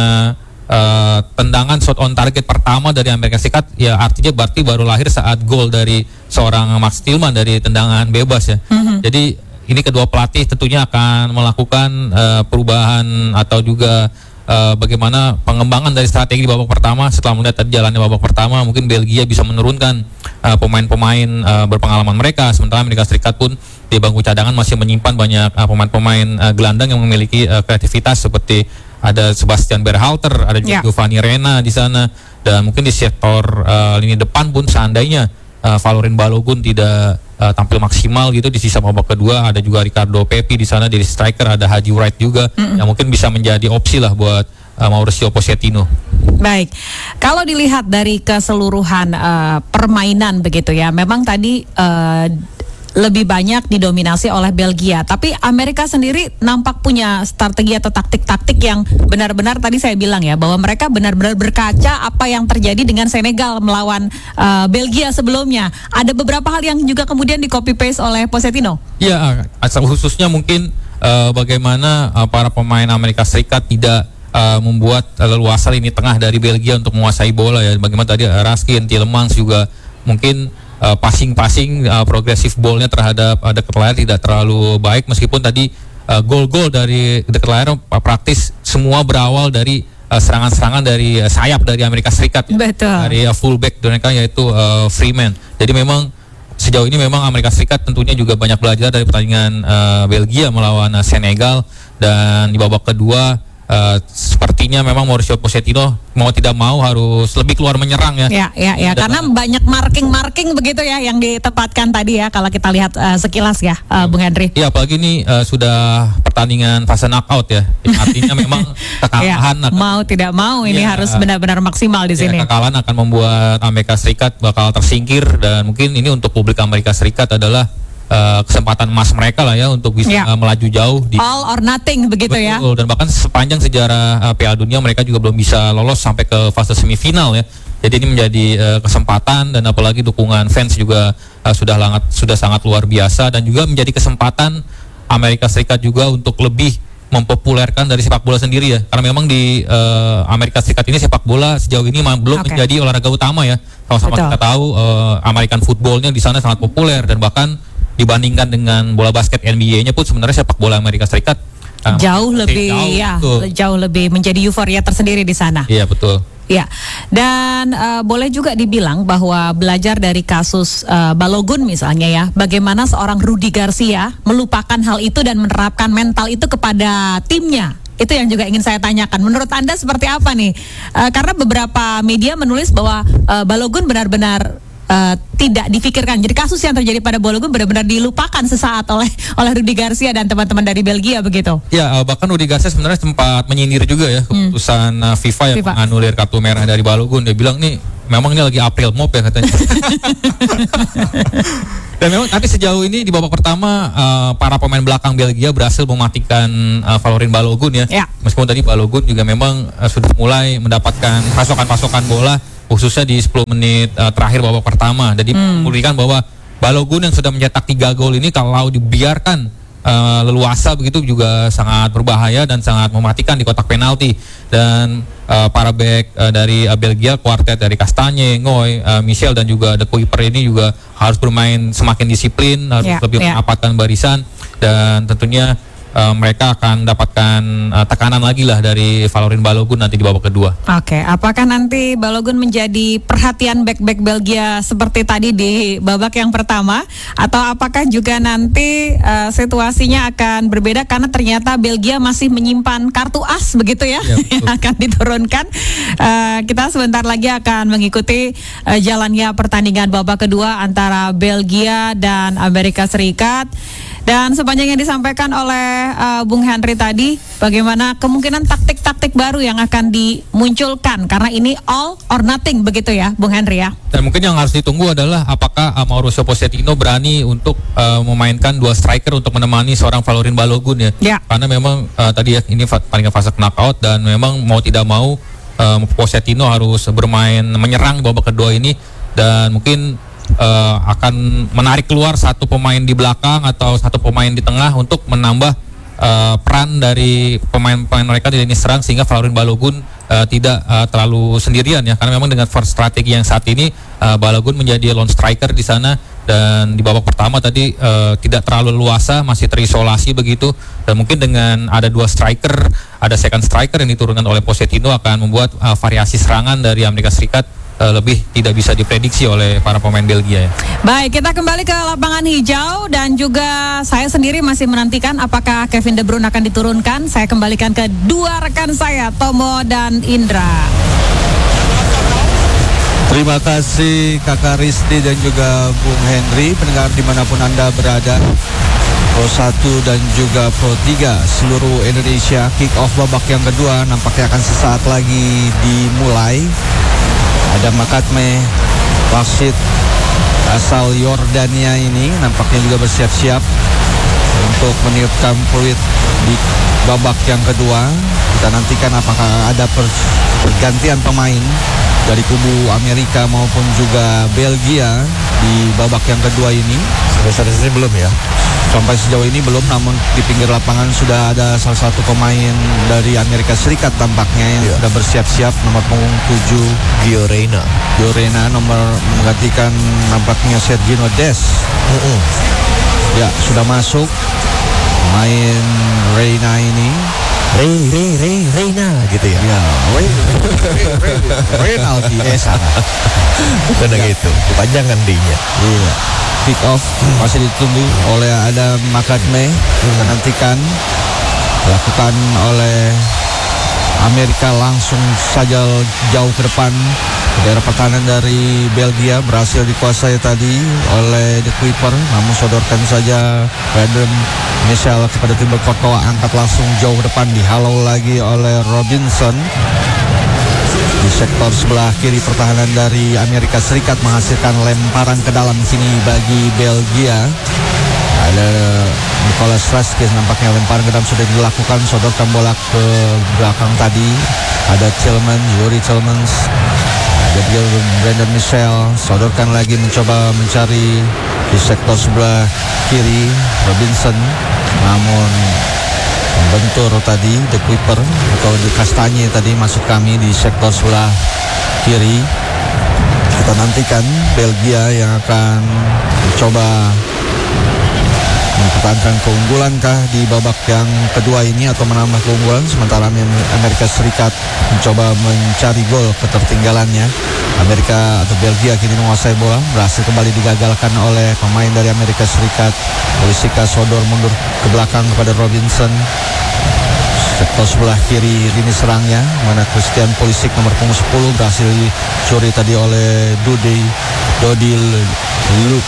uh, tendangan shot on target pertama dari Amerika Serikat ya, artinya berarti baru lahir saat gol dari seorang Max Tillman dari tendangan bebas ya. Hmm. Jadi ini kedua pelatih tentunya akan melakukan uh, perubahan atau juga uh, bagaimana pengembangan dari strategi di babak pertama. Setelah melihat tadi jalannya babak pertama, mungkin Belgia bisa menurunkan uh, pemain-pemain uh, berpengalaman mereka, sementara Amerika Serikat pun di bangku cadangan masih menyimpan banyak uh, pemain-pemain uh, gelandang yang memiliki uh, kreativitas, seperti ada Sebastian Berhalter, ada juga yeah. Giovanni Reyna di sana, dan mungkin di sektor uh, lini depan pun seandainya uh, Valorant Balogun tidak uh, tampil maksimal gitu di sisa babak kedua, ada juga Ricardo Pepi di sana, di striker ada Haji Wright juga, mm-hmm. yang mungkin bisa menjadi opsi lah buat uh, Mauricio Pochettino. Baik, kalau dilihat dari keseluruhan uh, permainan begitu ya, memang tadi uh, lebih banyak didominasi oleh Belgia, tapi Amerika sendiri nampak punya strategi atau taktik-taktik yang benar-benar tadi saya bilang ya, bahwa mereka benar-benar berkaca apa yang terjadi dengan Senegal melawan uh, Belgia sebelumnya. Ada beberapa hal yang juga kemudian di copy paste oleh Pochettino. Iya, asal khususnya mungkin uh, bagaimana uh, para pemain Amerika Serikat tidak uh, membuat uh, leluasa lini tengah dari Belgia untuk menguasai bola ya. Bagaimana tadi uh, Raskin, Tielemans juga mungkin Uh, passing-passing uh, progresif ballnya terhadap uh, dekat layar tidak terlalu baik, meskipun tadi uh, gol-gol dari dekat layar uh, praktis semua berawal dari uh, serangan-serangan dari uh, sayap dari Amerika Serikat ya. Betul. Dari uh, fullback mereka yaitu uh, Freeman. Jadi memang sejauh ini memang Amerika Serikat tentunya juga banyak belajar dari pertandingan uh, Belgia melawan uh, Senegal, dan di babak kedua Uh, sepertinya memang Mauricio Pochettino mau tidak mau harus lebih keluar menyerang ya. Ya, ya, ya. Karena banyak marking-marking begitu ya yang ditempatkan tadi ya, kalau kita lihat uh, sekilas ya, uh, Bung Henry. Iya, apalagi ini uh, sudah pertandingan fase knockout ya. Artinya memang kekalahan ya, akan, mau tidak mau ini ya, harus benar-benar maksimal di ya, sini. Kekalahan akan membuat Amerika Serikat bakal tersingkir, dan mungkin ini untuk publik Amerika Serikat adalah Uh, kesempatan emas mereka lah ya untuk bisa ya. uh, melaju jauh di all or nothing begitu. Betul, ya. Dan bahkan sepanjang sejarah uh, Piala Dunia mereka juga belum bisa lolos sampai ke fase semifinal ya. Jadi ini menjadi uh, kesempatan, dan apalagi dukungan fans juga uh, sudah sangat sudah sangat luar biasa, dan juga menjadi kesempatan Amerika Serikat juga untuk lebih mempopulerkan dari sepak bola sendiri ya. Karena memang di uh, Amerika Serikat ini sepak bola sejauh ini belum okay. menjadi olahraga utama ya. Sama-sama kita tahu uh, American footballnya di sana sangat populer, dan bahkan dibandingkan dengan bola basket N B A-nya pun sebenarnya sepak bola Amerika Serikat uh, jauh lebih jauh, ya, betul. jauh lebih menjadi euforia tersendiri di sana. Iya, betul. Ya, dan uh, boleh juga dibilang bahwa belajar dari kasus uh, Balogun misalnya ya, bagaimana seorang Rudi Garcia melupakan hal itu dan menerapkan mental itu kepada timnya Itu yang juga ingin saya tanyakan. Menurut Anda seperti apa nih? Uh, karena beberapa media menulis bahwa uh, Balogun benar-benar uh, tidak difikirkan. Jadi kasus yang terjadi pada Balogun benar-benar dilupakan sesaat oleh oleh Rudi Garcia dan teman-teman dari Belgia begitu. Ya, uh, bahkan Rudi Garcia sebenarnya sempat menyindir juga ya keputusan uh, FIFA yang FIFA. menganulir kartu merah dari Balogun. Dia bilang nih, memang ini lagi April Mop ya katanya. Dan memang tapi sejauh ini di babak pertama uh, para pemain belakang Belgia berhasil mematikan uh, Valorin Balogun ya. Ya. Meskipun tadi Balogun juga memang uh, sudah mulai mendapatkan pasokan-pasokan bola khususnya di sepuluh menit uh, terakhir babak pertama. Jadi Hmm. membuktikan bahwa Balogun yang sudah mencetak tiga gol ini kalau dibiarkan uh, leluasa begitu juga sangat berbahaya dan sangat mematikan di kotak penalti. Dan uh, para bek uh, dari uh, Belgia, kuartet dari Kastanye, Ngoy, uh, Michel dan juga De Kuyper ini juga harus bermain semakin disiplin, harus Ya, lebih ya. merapatkan barisan dan tentunya uh, mereka akan dapatkan uh, tekanan lagi lah dari Valorin Balogun nanti di babak kedua. Oke, apakah nanti Balogun menjadi perhatian bek-bek Belgia seperti tadi di babak yang pertama, atau apakah juga nanti uh, situasinya akan berbeda karena ternyata Belgia masih menyimpan kartu as begitu ya, Ya, betul. yang akan diturunkan. Uh, kita sebentar lagi akan mengikuti uh, jalannya pertandingan babak kedua antara Belgia dan Amerika Serikat. Dan sepanjang yang disampaikan oleh uh, Bung Henry tadi, bagaimana kemungkinan taktik-taktik baru yang akan dimunculkan karena ini all or nothing begitu ya, Bung Henry ya. Dan mungkin yang harus ditunggu adalah apakah uh, Mauricio Pochettino berani untuk uh, memainkan dua striker untuk menemani seorang Valorin Balogun ya. Ya. Karena memang uh, tadi ya ini fa- paling fase knockout dan memang mau tidak mau uh, Pochettino harus bermain menyerang babak kedua ini dan mungkin uh, akan menarik keluar satu pemain di belakang atau satu pemain di tengah untuk menambah uh, peran dari pemain-pemain mereka di lini serang sehingga Valorin Balogun uh, tidak uh, terlalu sendirian ya, karena memang dengan strategi yang saat ini uh, Balogun menjadi lone striker di sana dan di babak pertama tadi uh, tidak terlalu luasa, masih terisolasi begitu, dan mungkin dengan ada dua striker, ada second striker yang diturunkan oleh Pochettino akan membuat uh, variasi serangan dari Amerika Serikat uh, lebih tidak bisa diprediksi oleh para pemain Belgia ya. Baik, kita kembali ke lapangan hijau dan juga saya sendiri masih menantikan apakah Kevin De Bruyne akan diturunkan. Saya kembalikan ke dua rekan saya, Tomo dan Indra. Terima kasih Kakak Risti dan juga Bung Henry, pendengar dimanapun Anda berada. Pro satu dan juga Pro tiga seluruh Indonesia, kick off babak yang kedua nampaknya akan sesaat lagi dimulai. Ada Makatme wasit asal Yordania ini nampaknya juga bersiap-siap untuk meniupkan peluit di babak yang kedua. Kita nantikan apakah ada per- pergantian pemain dari kubu Amerika maupun juga Belgia di babak yang kedua ini. Sampai saat ini belum ya. Sampai sejauh ini belum, namun di pinggir lapangan sudah ada salah satu pemain dari Amerika Serikat tampaknya yang Ya. sudah bersiap-siap, nomor punggung tujuh Gio Reyna. Dorena, nomor menggantikan nampaknya Sergino Des. Mm-mm. Ya, sudah masuk main Reina ini. Rey, Rey, Rey, Reyna gitu ya. Ya, Renaldi eh salah. Kadang itu. Panjangan D-nya. Iya. Kick off masih ditunggu oleh Adam Makatme. Kita nantikan dilakukan oleh Amerika langsung saja jauh ke depan. Daerah pertahanan dari Belgia berhasil dikuasai tadi oleh De Kuyper, namun sodorkan saja Brandon Michel kepada Thibaut Courtois, angkat langsung jauh ke depan, dihalau lagi oleh Robinson. Di sektor sebelah kiri pertahanan dari Amerika Serikat menghasilkan lemparan ke dalam sini bagi Belgia. Ada Nicolas Raskin, nampaknya lemparan ke dalam sudah dilakukan, sodorkan bola ke belakang tadi. Ada Tillman, Yuri Tillmans. Ada Brandon Michel, sodorkan lagi mencoba mencari di sektor sebelah kiri Robinson, namun bentur tadi De Kuyper atau di Kastanye tadi masuk kami di sektor sebelah kiri. Kita nantikan Belgia yang akan mencoba mempertahankan keunggulankah di babak yang kedua ini atau menambah keunggulan, sementara Amerika Serikat mencoba mencari gol ketertinggalannya. Amerika atau Belgia kini menguasai bola, berhasil kembali digagalkan oleh pemain dari Amerika Serikat. Polisika sodor mundur ke belakang kepada Robinson. sektor sebelah kiri lini serangnya, mana Christian Pulisic nomor punggung sepuluh berhasil dicuri tadi oleh Dodi Dodi Luke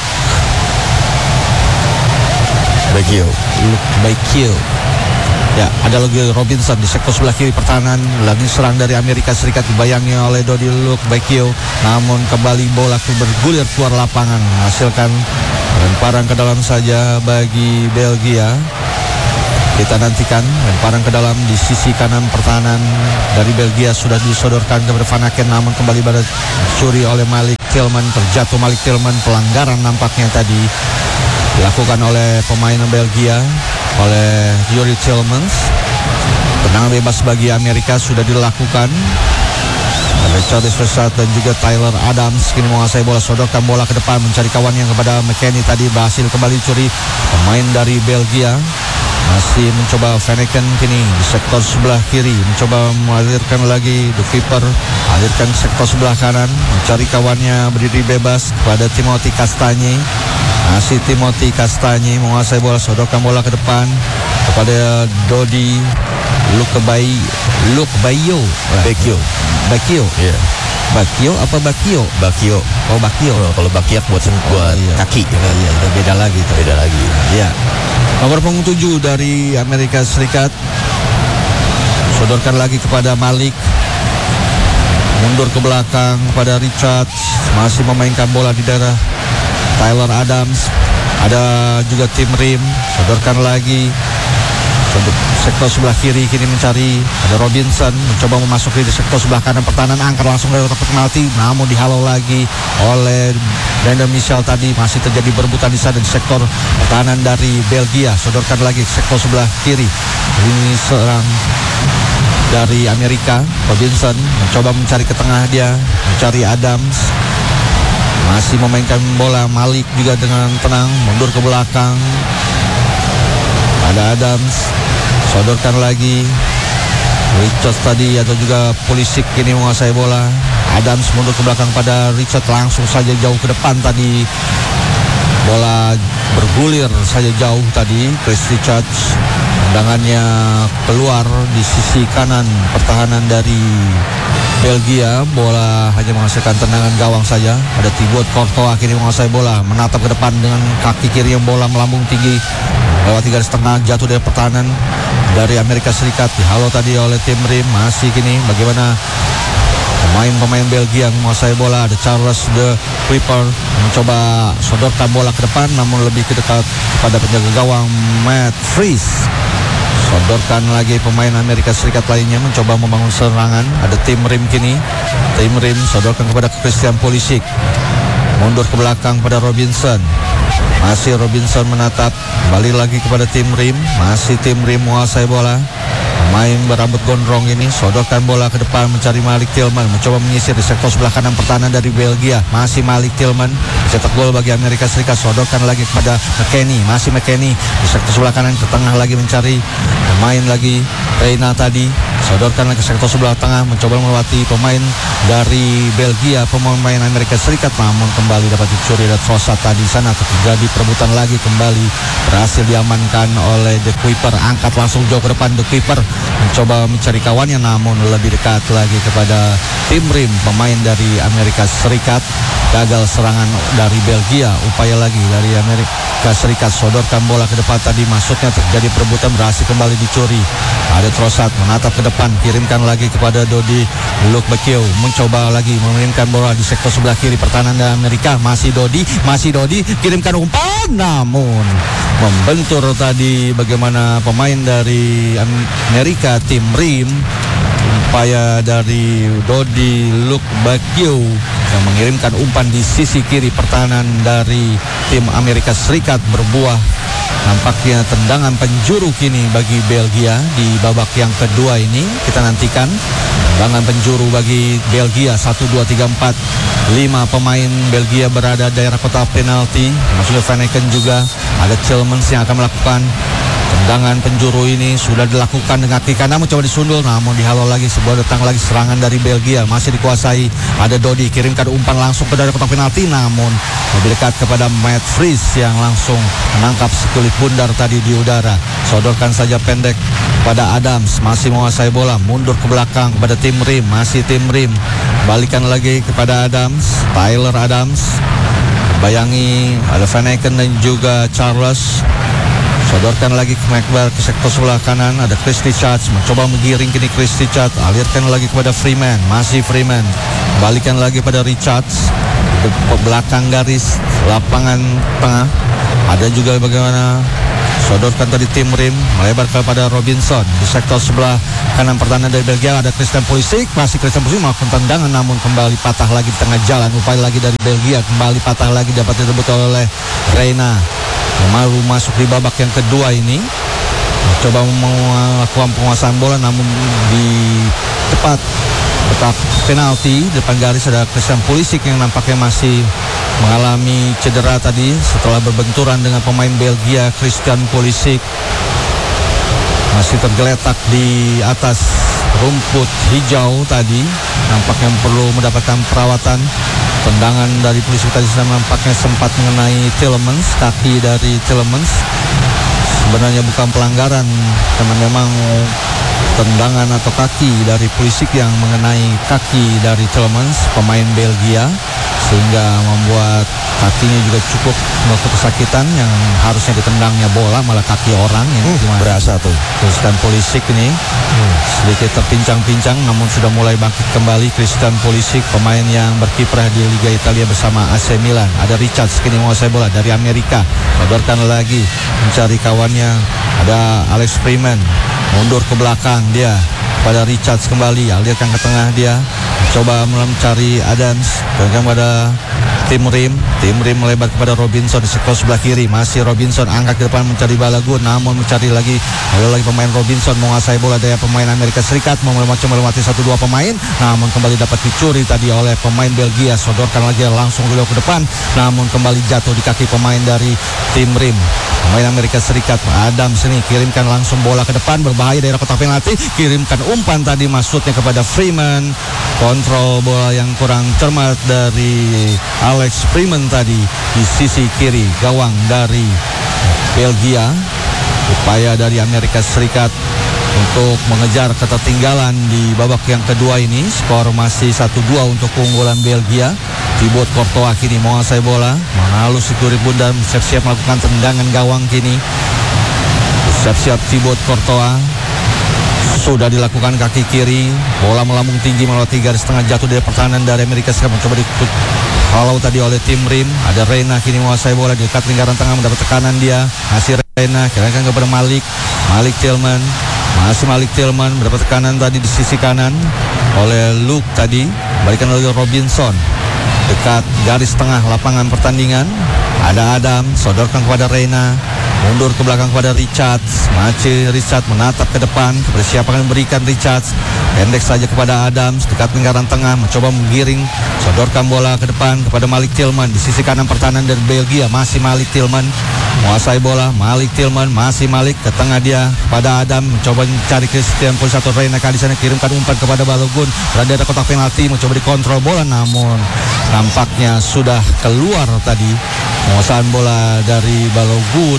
Bakio. Luke Bakio. Ya, ada lagi Robinson di sektor sebelah kiri pertahanan, lagi serang dari Amerika Serikat dibayangi oleh Dodi Luke Bakio, namun kembali bola bergulir keluar lapangan, menghasilkan lemparan ke dalam saja bagi Belgia. Kita nantikan lemparan ke dalam di sisi kanan pertahanan dari Belgia sudah disodorkan kepada Van Aken, namun kembali pada dicuri oleh Malik Tillman. Terjatuh Malik Tillman, pelanggaran nampaknya tadi dilakukan oleh pemain Belgia, oleh Yuri Tillmans. Tendangan bebas bagi Amerika sudah dilakukan. Richard Versat dan juga Tyler Adams kini menguasai bola, sodorkan bola ke depan mencari kawannya kepada McKennie, tadi berhasil kembali dicuri pemain dari Belgia. Masih mencoba Van Aken kini di sektor sebelah kiri, mencoba mengalirkan lagi the keeper, alirkan ke sektor sebelah kanan, mencari kawannya berdiri bebas kepada Timothy Castagne. Masih Timothy Castagne menguasai bola, sodorkan bola ke depan kepada Dodi Luke Bay Luke Bayo Bakio. Bakio. Iya. Yeah. Bakio apa Bakio? Bakio. Oh, Bakio. Oh, kalau bakiak buat sen- buat iya. kaki. Iya, iya, itu beda lagi tuh. Beda lagi. Ya. Nomor punggung tujuh dari Amerika Serikat sodorkan lagi kepada Malik, mundur ke belakang kepada Richard, masih memainkan bola di daerah Tyler Adams. Ada juga Tim Rim, sodorkan lagi sektor sebelah kiri, kini mencari ada Robinson, mencoba memasuki di sektor sebelah kanan pertahanan, angkat langsung dari kotak penalti, namun dihalau lagi oleh Brandon Michel. Tadi masih terjadi berebutan di sana di sektor pertahanan dari Belgia. Sodorkan lagi sektor sebelah kiri, ini serang dari Amerika. Robinson mencoba mencari ke tengah, dia mencari Adams, masih memainkan bola. Malik juga dengan tenang mundur ke belakang, ada Adams, sodorkan lagi Richard tadi atau juga Pulisic kini menguasai bola. Adams mundur ke belakang pada Richard, langsung saja jauh ke depan tadi, bola bergulir saja jauh tadi. Chris Richards, tendangannya keluar di sisi kanan pertahanan dari Belgia. Bola hanya menghasilkan tendangan gawang saja. Ada Thibaut Courtois kini menguasai bola, menatap ke depan dengan kaki kiri yang bola melambung tinggi lewati garis tengah, jatuh dari pertahanan dari Amerika Serikat. Dihalau tadi oleh Tim Rim. Masih kini bagaimana pemain-pemain Belgia yang menguasai bola. Ada Charles de Kuiper mencoba sodorkan bola ke depan, namun lebih ke dekat kepada penjaga gawang Matt Fries. Sodorkan lagi pemain Amerika Serikat lainnya mencoba membangun serangan. Ada Tim Rim kini. Tim Rim sodorkan kepada Christian Pulisic, mundur ke belakang pada Robinson. Masih Robinson menatap, kembali lagi kepada Tim Rim. Masih Tim Rim menguasai bola. Main berambut gondrong ini sodorkan bola ke depan mencari Malik Tillman, mencoba menyisir di sektor sebelah kanan pertahanan dari Belgia. Masih Malik Tillman cetak gol bagi Amerika Serikat, sodorkan lagi kepada McKennie. Masih McKennie di sektor sebelah kanan ke tengah lagi mencari pemain lagi Reina tadi, sodorkan lagi ke sektor sebelah tengah, mencoba melewati pemain dari Belgia, pemain Amerika Serikat, namun kembali dapat dicuri dan Trossard tadi sana. Terjadi perebutan lagi, kembali berhasil diamankan oleh De Kuiper. Angkat langsung jauh ke depan, De Kuiper mencoba mencari kawannya, namun lebih dekat lagi kepada Tim Rim, pemain dari Amerika Serikat. Gagal serangan dari Belgia. Upaya lagi dari Amerika Serikat, sodorkan bola ke depan tadi, maksudnya terjadi perebutan, berhasil kembali dicuri. Ada Trossard menatap ke depan, kirimkan lagi kepada Dodi Luke Bakio, mencoba lagi mengirimkan bola di sektor sebelah kiri pertahanan dari Amerika. Masih Dodi, masih Dodi, kirimkan umpan, namun membentur tadi bagaimana pemain dari Amerika, Tim Rim. Upaya dari Dodi Luke Bakio yang mengirimkan umpan di sisi kiri pertahanan dari tim Amerika Serikat berbuah nampaknya tendangan penjuru kini bagi Belgia di babak yang kedua ini. Kita nantikan tendangan penjuru bagi Belgia. Satu, dua, tiga, empat, lima pemain Belgia berada daerah kotak penalti, maksudnya Van Aken juga. Ada Tillmans yang akan melakukan Tendangan penjuru ini sudah dilakukan dengan kaki kanan, mencoba disundul, namun dihalau lagi. Sebuah datang lagi serangan dari Belgia, masih dikuasai. Ada Dodi, kirimkan umpan langsung ke daerah kotak penalti, namun lebih dekat kepada Matt Fries yang langsung menangkap sekulit bundar tadi di udara. Sodorkan saja pendek pada Adams, masih menguasai bola, mundur ke belakang kepada tim Rim, masih tim Rim. Balikan lagi kepada Adams, Tyler Adams. Bayangi ada Van Eycken dan juga Charles. Sodorkan lagi ke McBar ke sektor sebelah kanan. Ada Chris Richards mencoba menggiring kini Chris Richards. Alirkan lagi kepada Freeman. Masih Freeman. Balikan lagi pada Richards. Ke belakang garis lapangan tengah. Ada juga bagaimana sodorkan tadi tim Rim, melebar kepada Robinson. Di sektor sebelah kanan pertahanan dari Belgia ada Christian Pulisic. Masih Christian Pulisic melakukan tendangan, namun kembali patah lagi di tengah jalan. Upaya lagi dari Belgia, kembali patah lagi, dapat direbut oleh Reina. Malu masuk di babak yang kedua ini, coba melakukan penguasaan bola, namun di tepat kotak penalti depan garis ada Christian Pulisic yang nampaknya masih mengalami cedera tadi setelah berbenturan dengan pemain Belgia. Christian Pulisic masih tergeletak di atas rumput hijau tadi, nampaknya perlu mendapatkan perawatan. Tendangan dari Pulisic tadi nampaknya sempat mengenai Tielemans, kaki dari Tielemans. Sebenarnya bukan pelanggaran karena memang tendangan atau kaki dari Pulisic yang mengenai kaki dari Tielemans, pemain Belgia, sehingga membuat kakinya juga cukup melakukan kesakitan. Yang harusnya ditendangnya bola malah kaki orang yang hmm, berasa tuh. Christian Pulisic ini hmm. sedikit terpincang-pincang, namun sudah mulai bangkit kembali. Christian Pulisic, pemain yang berkiprah di Liga Italia bersama A C Milan. Ada Richards kini menguasai bola dari Amerika, sodorkan lagi mencari kawannya. Ada Alex Freeman, mundur ke belakang dia pada Richards kembali, alirkan ke tengah dia, coba mencari Adams, dan pada tim Rim. Tim Rim melebar kepada Robinson di sektor sebelah kiri. Masih Robinson angkat ke depan mencari Balagun, namun mencari lagi ada lagi pemain Robinson menguasai bola dari pemain Amerika Serikat, mau melewati melewati satu dua pemain, namun kembali dapat dicuri tadi oleh pemain Belgia. Sodorkan lagi langsung beliau ke depan, namun kembali jatuh di kaki pemain dari tim Rim, pemain Amerika Serikat. Adams ini kirimkan langsung bola ke depan, berbahaya daerah kotak penalti, kirimkan umpan tadi maksudnya kepada Freeman. Kontrol bola yang kurang cermat dari Alex Freeman tadi di sisi kiri gawang dari Belgia. Upaya dari Amerika Serikat untuk mengejar ketertinggalan di babak yang kedua ini. Skor masih satu dua untuk keunggulan Belgia. Thibaut Courtois kini menguasai bola, mengalus sikuri bundar, siap-siap melakukan tendangan gawang kini. Siap-siap Thibaut Courtois. Sudah dilakukan kaki kiri, bola melambung tinggi melewati garis tengah, jatuh dari pertahanan dari Amerika Serikat, mencoba ditutup halau tadi oleh tim Rim. Ada Reina kini menguasai bola di dekat lingkaran tengah, mendapat tekanan dia. Masih Reina, kira-kira kepada Malik. Malik Tillman, masih Malik Tillman mendapat tekanan tadi di sisi kanan oleh Luke tadi. Balikan oleh Robinson dekat garis tengah lapangan pertandingan. Ada Adam, sodorkan kepada Reina, mundur ke belakang kepada Richards. Masih Richards menatap ke depan, kepada siapa akan memberikan Richards. Pendek saja kepada Adams, dekat lingkaran tengah, mencoba menggiring, sodorkan bola ke depan kepada Malik Tillman. Di sisi kanan pertahanan dari Belgia, masih Malik Tillman menguasai bola. Malik Tillman, masih Malik ke tengah dia kepada Adam, mencoba mencari Christian Pulisic atau Reina kali sana, kirimkan umpan kepada Balogun. Berada di kotak penalti, mencoba dikontrol bola, namun nampaknya sudah keluar tadi. Penguasaan bola dari Balogun,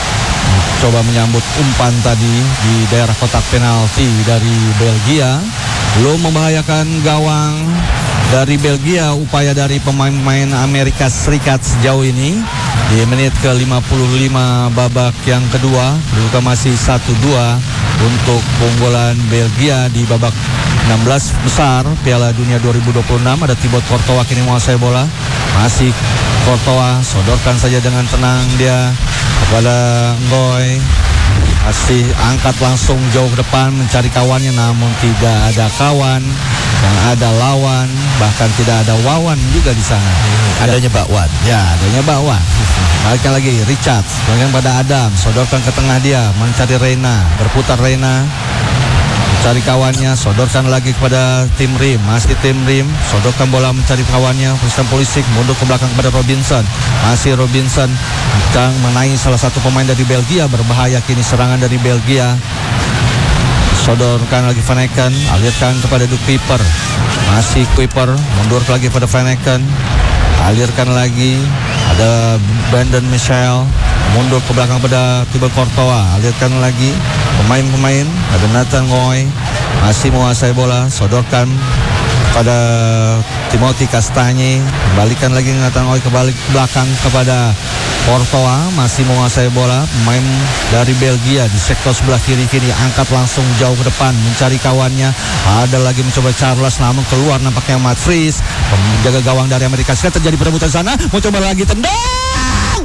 coba menyambut umpan tadi di daerah kotak penalti dari Belgia. Belum membahayakan gawang dari Belgia. Upaya dari pemain-pemain Amerika Serikat sejauh ini di menit ke lima puluh lima babak yang kedua. Kedudukan masih satu dua untuk keunggulan Belgia di babak enam belas besar Piala Dunia dua ribu dua puluh enam. Ada Thibaut Courtois kini menguasai bola. Masih Courtois, sodorkan saja dengan tenang dia kepada Ngoy. Masih angkat langsung jauh ke depan mencari kawannya, namun tidak ada kawan. Yang ada lawan, bahkan tidak ada Wawan juga di sana. Adanya Bakwan. Ya, adanya Bakwan. Balikan lagi Richards, balikan pada Adam, sodorkan ke tengah dia, mencari Reina, berputar Reina. mencari kawannya, sodorkan lagi kepada tim Rim, masih tim Rim, sodorkan bola mencari kawannya, Christian Pulisic mundur ke belakang kepada Robinson, masih Robinson akan mengenai salah satu pemain dari Belgia, berbahaya kini serangan dari Belgia. Sodorkan lagi Van Eycken, alirkan kepada Duke Kuiper, masih Kuiper, mundur lagi pada Van Eycken, alirkan lagi, ada Brandon Michel, mundur ke belakang pada Thibaut Courtois, alirkan lagi pemain-pemain, ada Nathan Ngoy, masih menguasai bola, sodorkan pada Timothy Castagne, kembalikan lagi Nathan Ngoy kebalik ke belakang kepada Courtois, masih menguasai bola, pemain dari Belgia di sektor sebelah kiri kini angkat langsung jauh ke depan mencari kawannya, ada lagi mencoba Charles namun keluar nampaknya Matt Fries, penjaga gawang dari Amerika Serikat, terjadi perebutan sana, mau coba lagi tendang,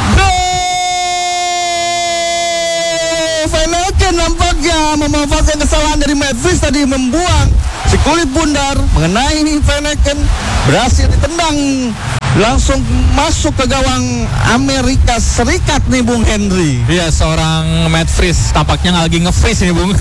Van Eycken nampaknya memanfaatkan kesalahan dari Matt Fries tadi, membuang si kulit bundar mengenai Van Eycken, berhasil ditendang langsung masuk ke gawang Amerika Serikat nih Bung Henry. Iya, seorang Matt Fries tampaknya nggak lagi nge-freeze nih Bung.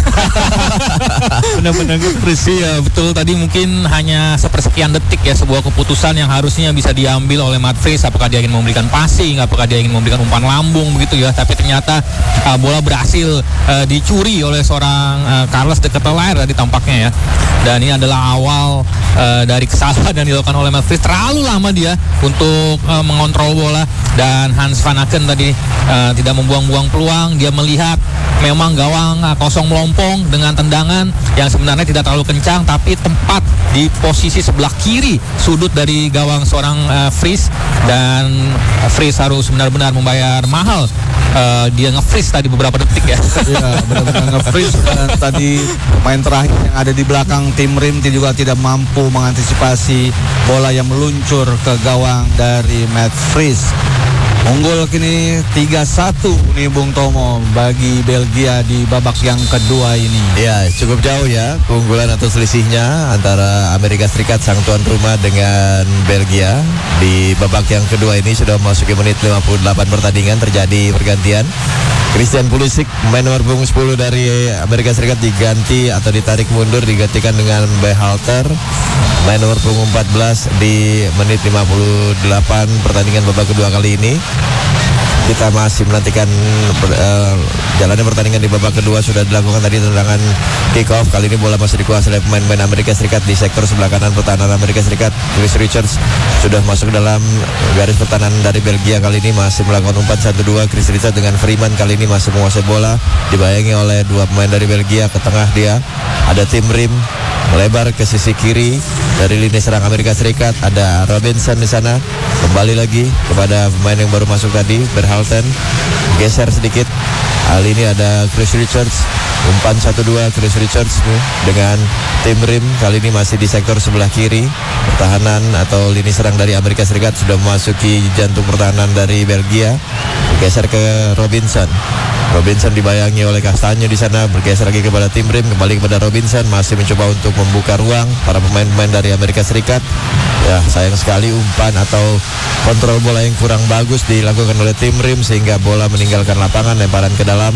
Benar-benar nge-freeze. Iya betul, tadi mungkin hanya sepersekian detik ya sebuah keputusan yang harusnya bisa diambil oleh Matt Fries, apakah dia ingin memberikan passing, apakah dia ingin memberikan umpan lambung begitu ya, tapi ternyata uh, bola berhasil uh, dicuri oleh seorang uh, Carles de Ketelaere tadi tampaknya ya. Dan ini adalah awal uh, dari kesalahan yang dilakukan oleh Matt Fries, terlalu lama dia untuk uh, mengontrol bola, dan Hans Van Eycken tadi uh, tidak membuang-buang peluang. Dia melihat memang gawang uh, kosong melompong dengan tendangan yang sebenarnya tidak terlalu kencang, tapi tempat di posisi sebelah kiri sudut dari gawang seorang uh, Fries, dan uh, Fries harus benar-benar membayar mahal. Uh, dia nge-freeze tadi beberapa detik ya. Iya, benar-benar nge-freeze. Dan tadi pemain terakhir yang ada di belakang tim Rim juga tidak mampu mengantisipasi bola yang meluncur ke gawang dari Matt Fries. Unggul kini tiga satu nih Bung Tomo bagi Belgia di babak yang kedua ini. Ya, cukup jauh ya keunggulan atau selisihnya antara Amerika Serikat sang tuan rumah dengan Belgia. Di babak yang kedua ini sudah memasuki menit lima puluh delapan pertandingan, terjadi pergantian. Christian Pulisic, pemain nomor punggung sepuluh dari Amerika Serikat, diganti atau ditarik mundur, digantikan dengan Berhalter, main nomor punggung empat belas di menit lima puluh delapan pertandingan babak kedua kali ini. Kita masih menantikan uh, jalannya pertandingan di babak kedua. Sudah dilakukan tadi tendangan kick off. Kali ini bola masih dikuasai oleh pemain-pemain Amerika Serikat di sektor sebelah kanan pertahanan Amerika Serikat. Chris Richards sudah masuk dalam garis pertahanan dari Belgia. Kali ini masih melakukan umpan satu dua. Chris Richards dengan Freeman kali ini masih menguasai bola, dibayangi oleh dua pemain dari Belgia. Ke tengah dia ada tim Rim, melebar ke sisi kiri dari lini serang Amerika Serikat. Ada Robinson di sana. Kembali lagi kepada pemain yang baru masuk tadi, Berhalter, geser sedikit. Kali ini ada Chris Richards, umpan satu dua. Chris Richards nih, dengan tim Rim kali ini masih di sektor sebelah kiri pertahanan atau lini serang dari Amerika Serikat. Sudah memasuki jantung pertahanan dari Belgia. Bergeser ke Robinson. Robinson dibayangi oleh Castagne di sana, bergeser lagi kepada tim Rim, kembali kepada Robinson, masih mencoba untuk membuka ruang para pemain-pemain dari Amerika Serikat. Ya, sayang sekali umpan atau kontrol bola yang kurang bagus dilakukan oleh tim Rim sehingga bola meninggalkan lapangan, lemparan ke dalam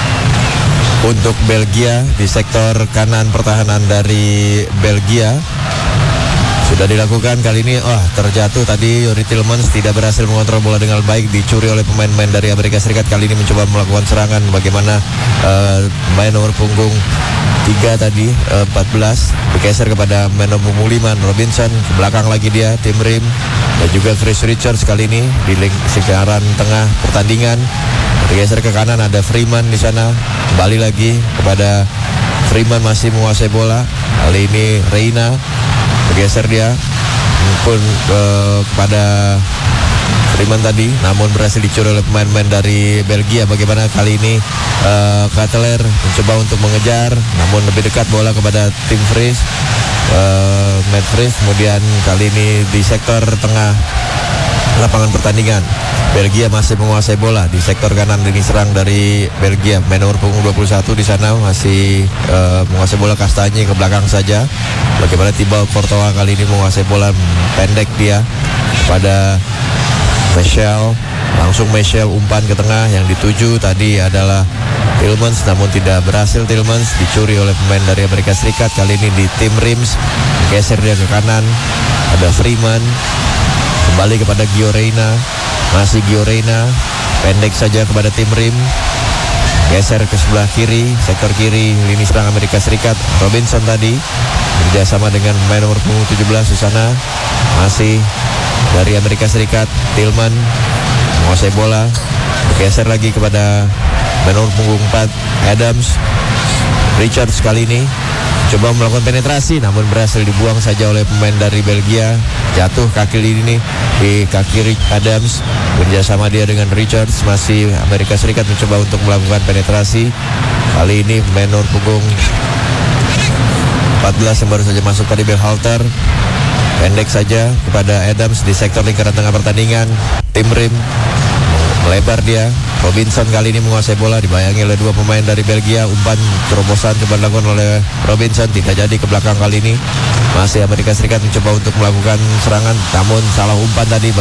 untuk Belgia di sektor kanan pertahanan dari Belgia. Sudah dilakukan kali ini. Wah, terjatuh tadi. Yuri Tillmans tidak berhasil mengontrol bola dengan baik, dicuri oleh pemain-pemain dari Amerika Serikat. Kali ini mencoba melakukan serangan. Bagaimana uh, main nomor punggung tiga tadi, uh, empat belas, bergeser kepada main nomor punggung lima, Robinson. Ke belakang lagi dia, tim Rim, dan juga Chris Richards kali ini di lingkaran tengah pertandingan. Bergeser ke kanan, ada Freeman di sana. Kembali lagi kepada Freeman, masih menguasai bola. Kali ini Reina bergeser dia pun uh, kepada Freeman tadi, namun berhasil dicuri oleh pemain-pemain dari Belgia. Bagaimana kali ini uh, Ketelaere mencoba untuk mengejar, namun lebih dekat bola kepada tim Fries, uh, Matt Fries. Kemudian kali ini di sektor tengah lapangan pertandingan, Belgia masih menguasai bola di sektor kanan lini serang dari Belgia. Main nomor punggung dua puluh satu di sana masih uh, menguasai bola, Castagne ke belakang saja. Bagaimana Thibaut Courtois kali ini menguasai bola, pendek dia kepada Michel. Langsung Michel umpan ke tengah, yang dituju tadi adalah Tillmans, namun tidak berhasil. Tillmans dicuri oleh pemain dari Amerika Serikat. Kali ini di tim Rims, geser dia ke kanan. Ada Freeman, kembali kepada Gio Reyna, masih Gio Reyna, pendek saja kepada tim Rim. Geser ke sebelah kiri, sektor kiri lini serang Amerika Serikat. Robinson tadi bekerjasama dengan pemain nomor punggung tujuh belas di sana. Masih dari Amerika Serikat, Tillman menguasai bola. Geser lagi kepada pemain nomor punggung empat, Adams. Richards kali ini coba melakukan penetrasi, namun berhasil dibuang saja oleh pemain dari Belgia. Jatuh kaki ini di kaki Adams. Bekerjasama dia dengan Richards. Masih Amerika Serikat mencoba untuk melakukan penetrasi. Kali ini pemain nomor punggung empat belas yang baru saja masuk tadi, Berhalter, pendek saja kepada Adams di sektor lingkaran tengah pertandingan. Tim Rim melebar dia. Robinson kali ini menguasai bola, dibayangi oleh dua pemain dari Belgia. Umpan terobosan coba dilakukan oleh Robinson, tidak jadi ke belakang kali ini. Masih Amerika Serikat mencoba untuk melakukan serangan, namun salah umpan tadi.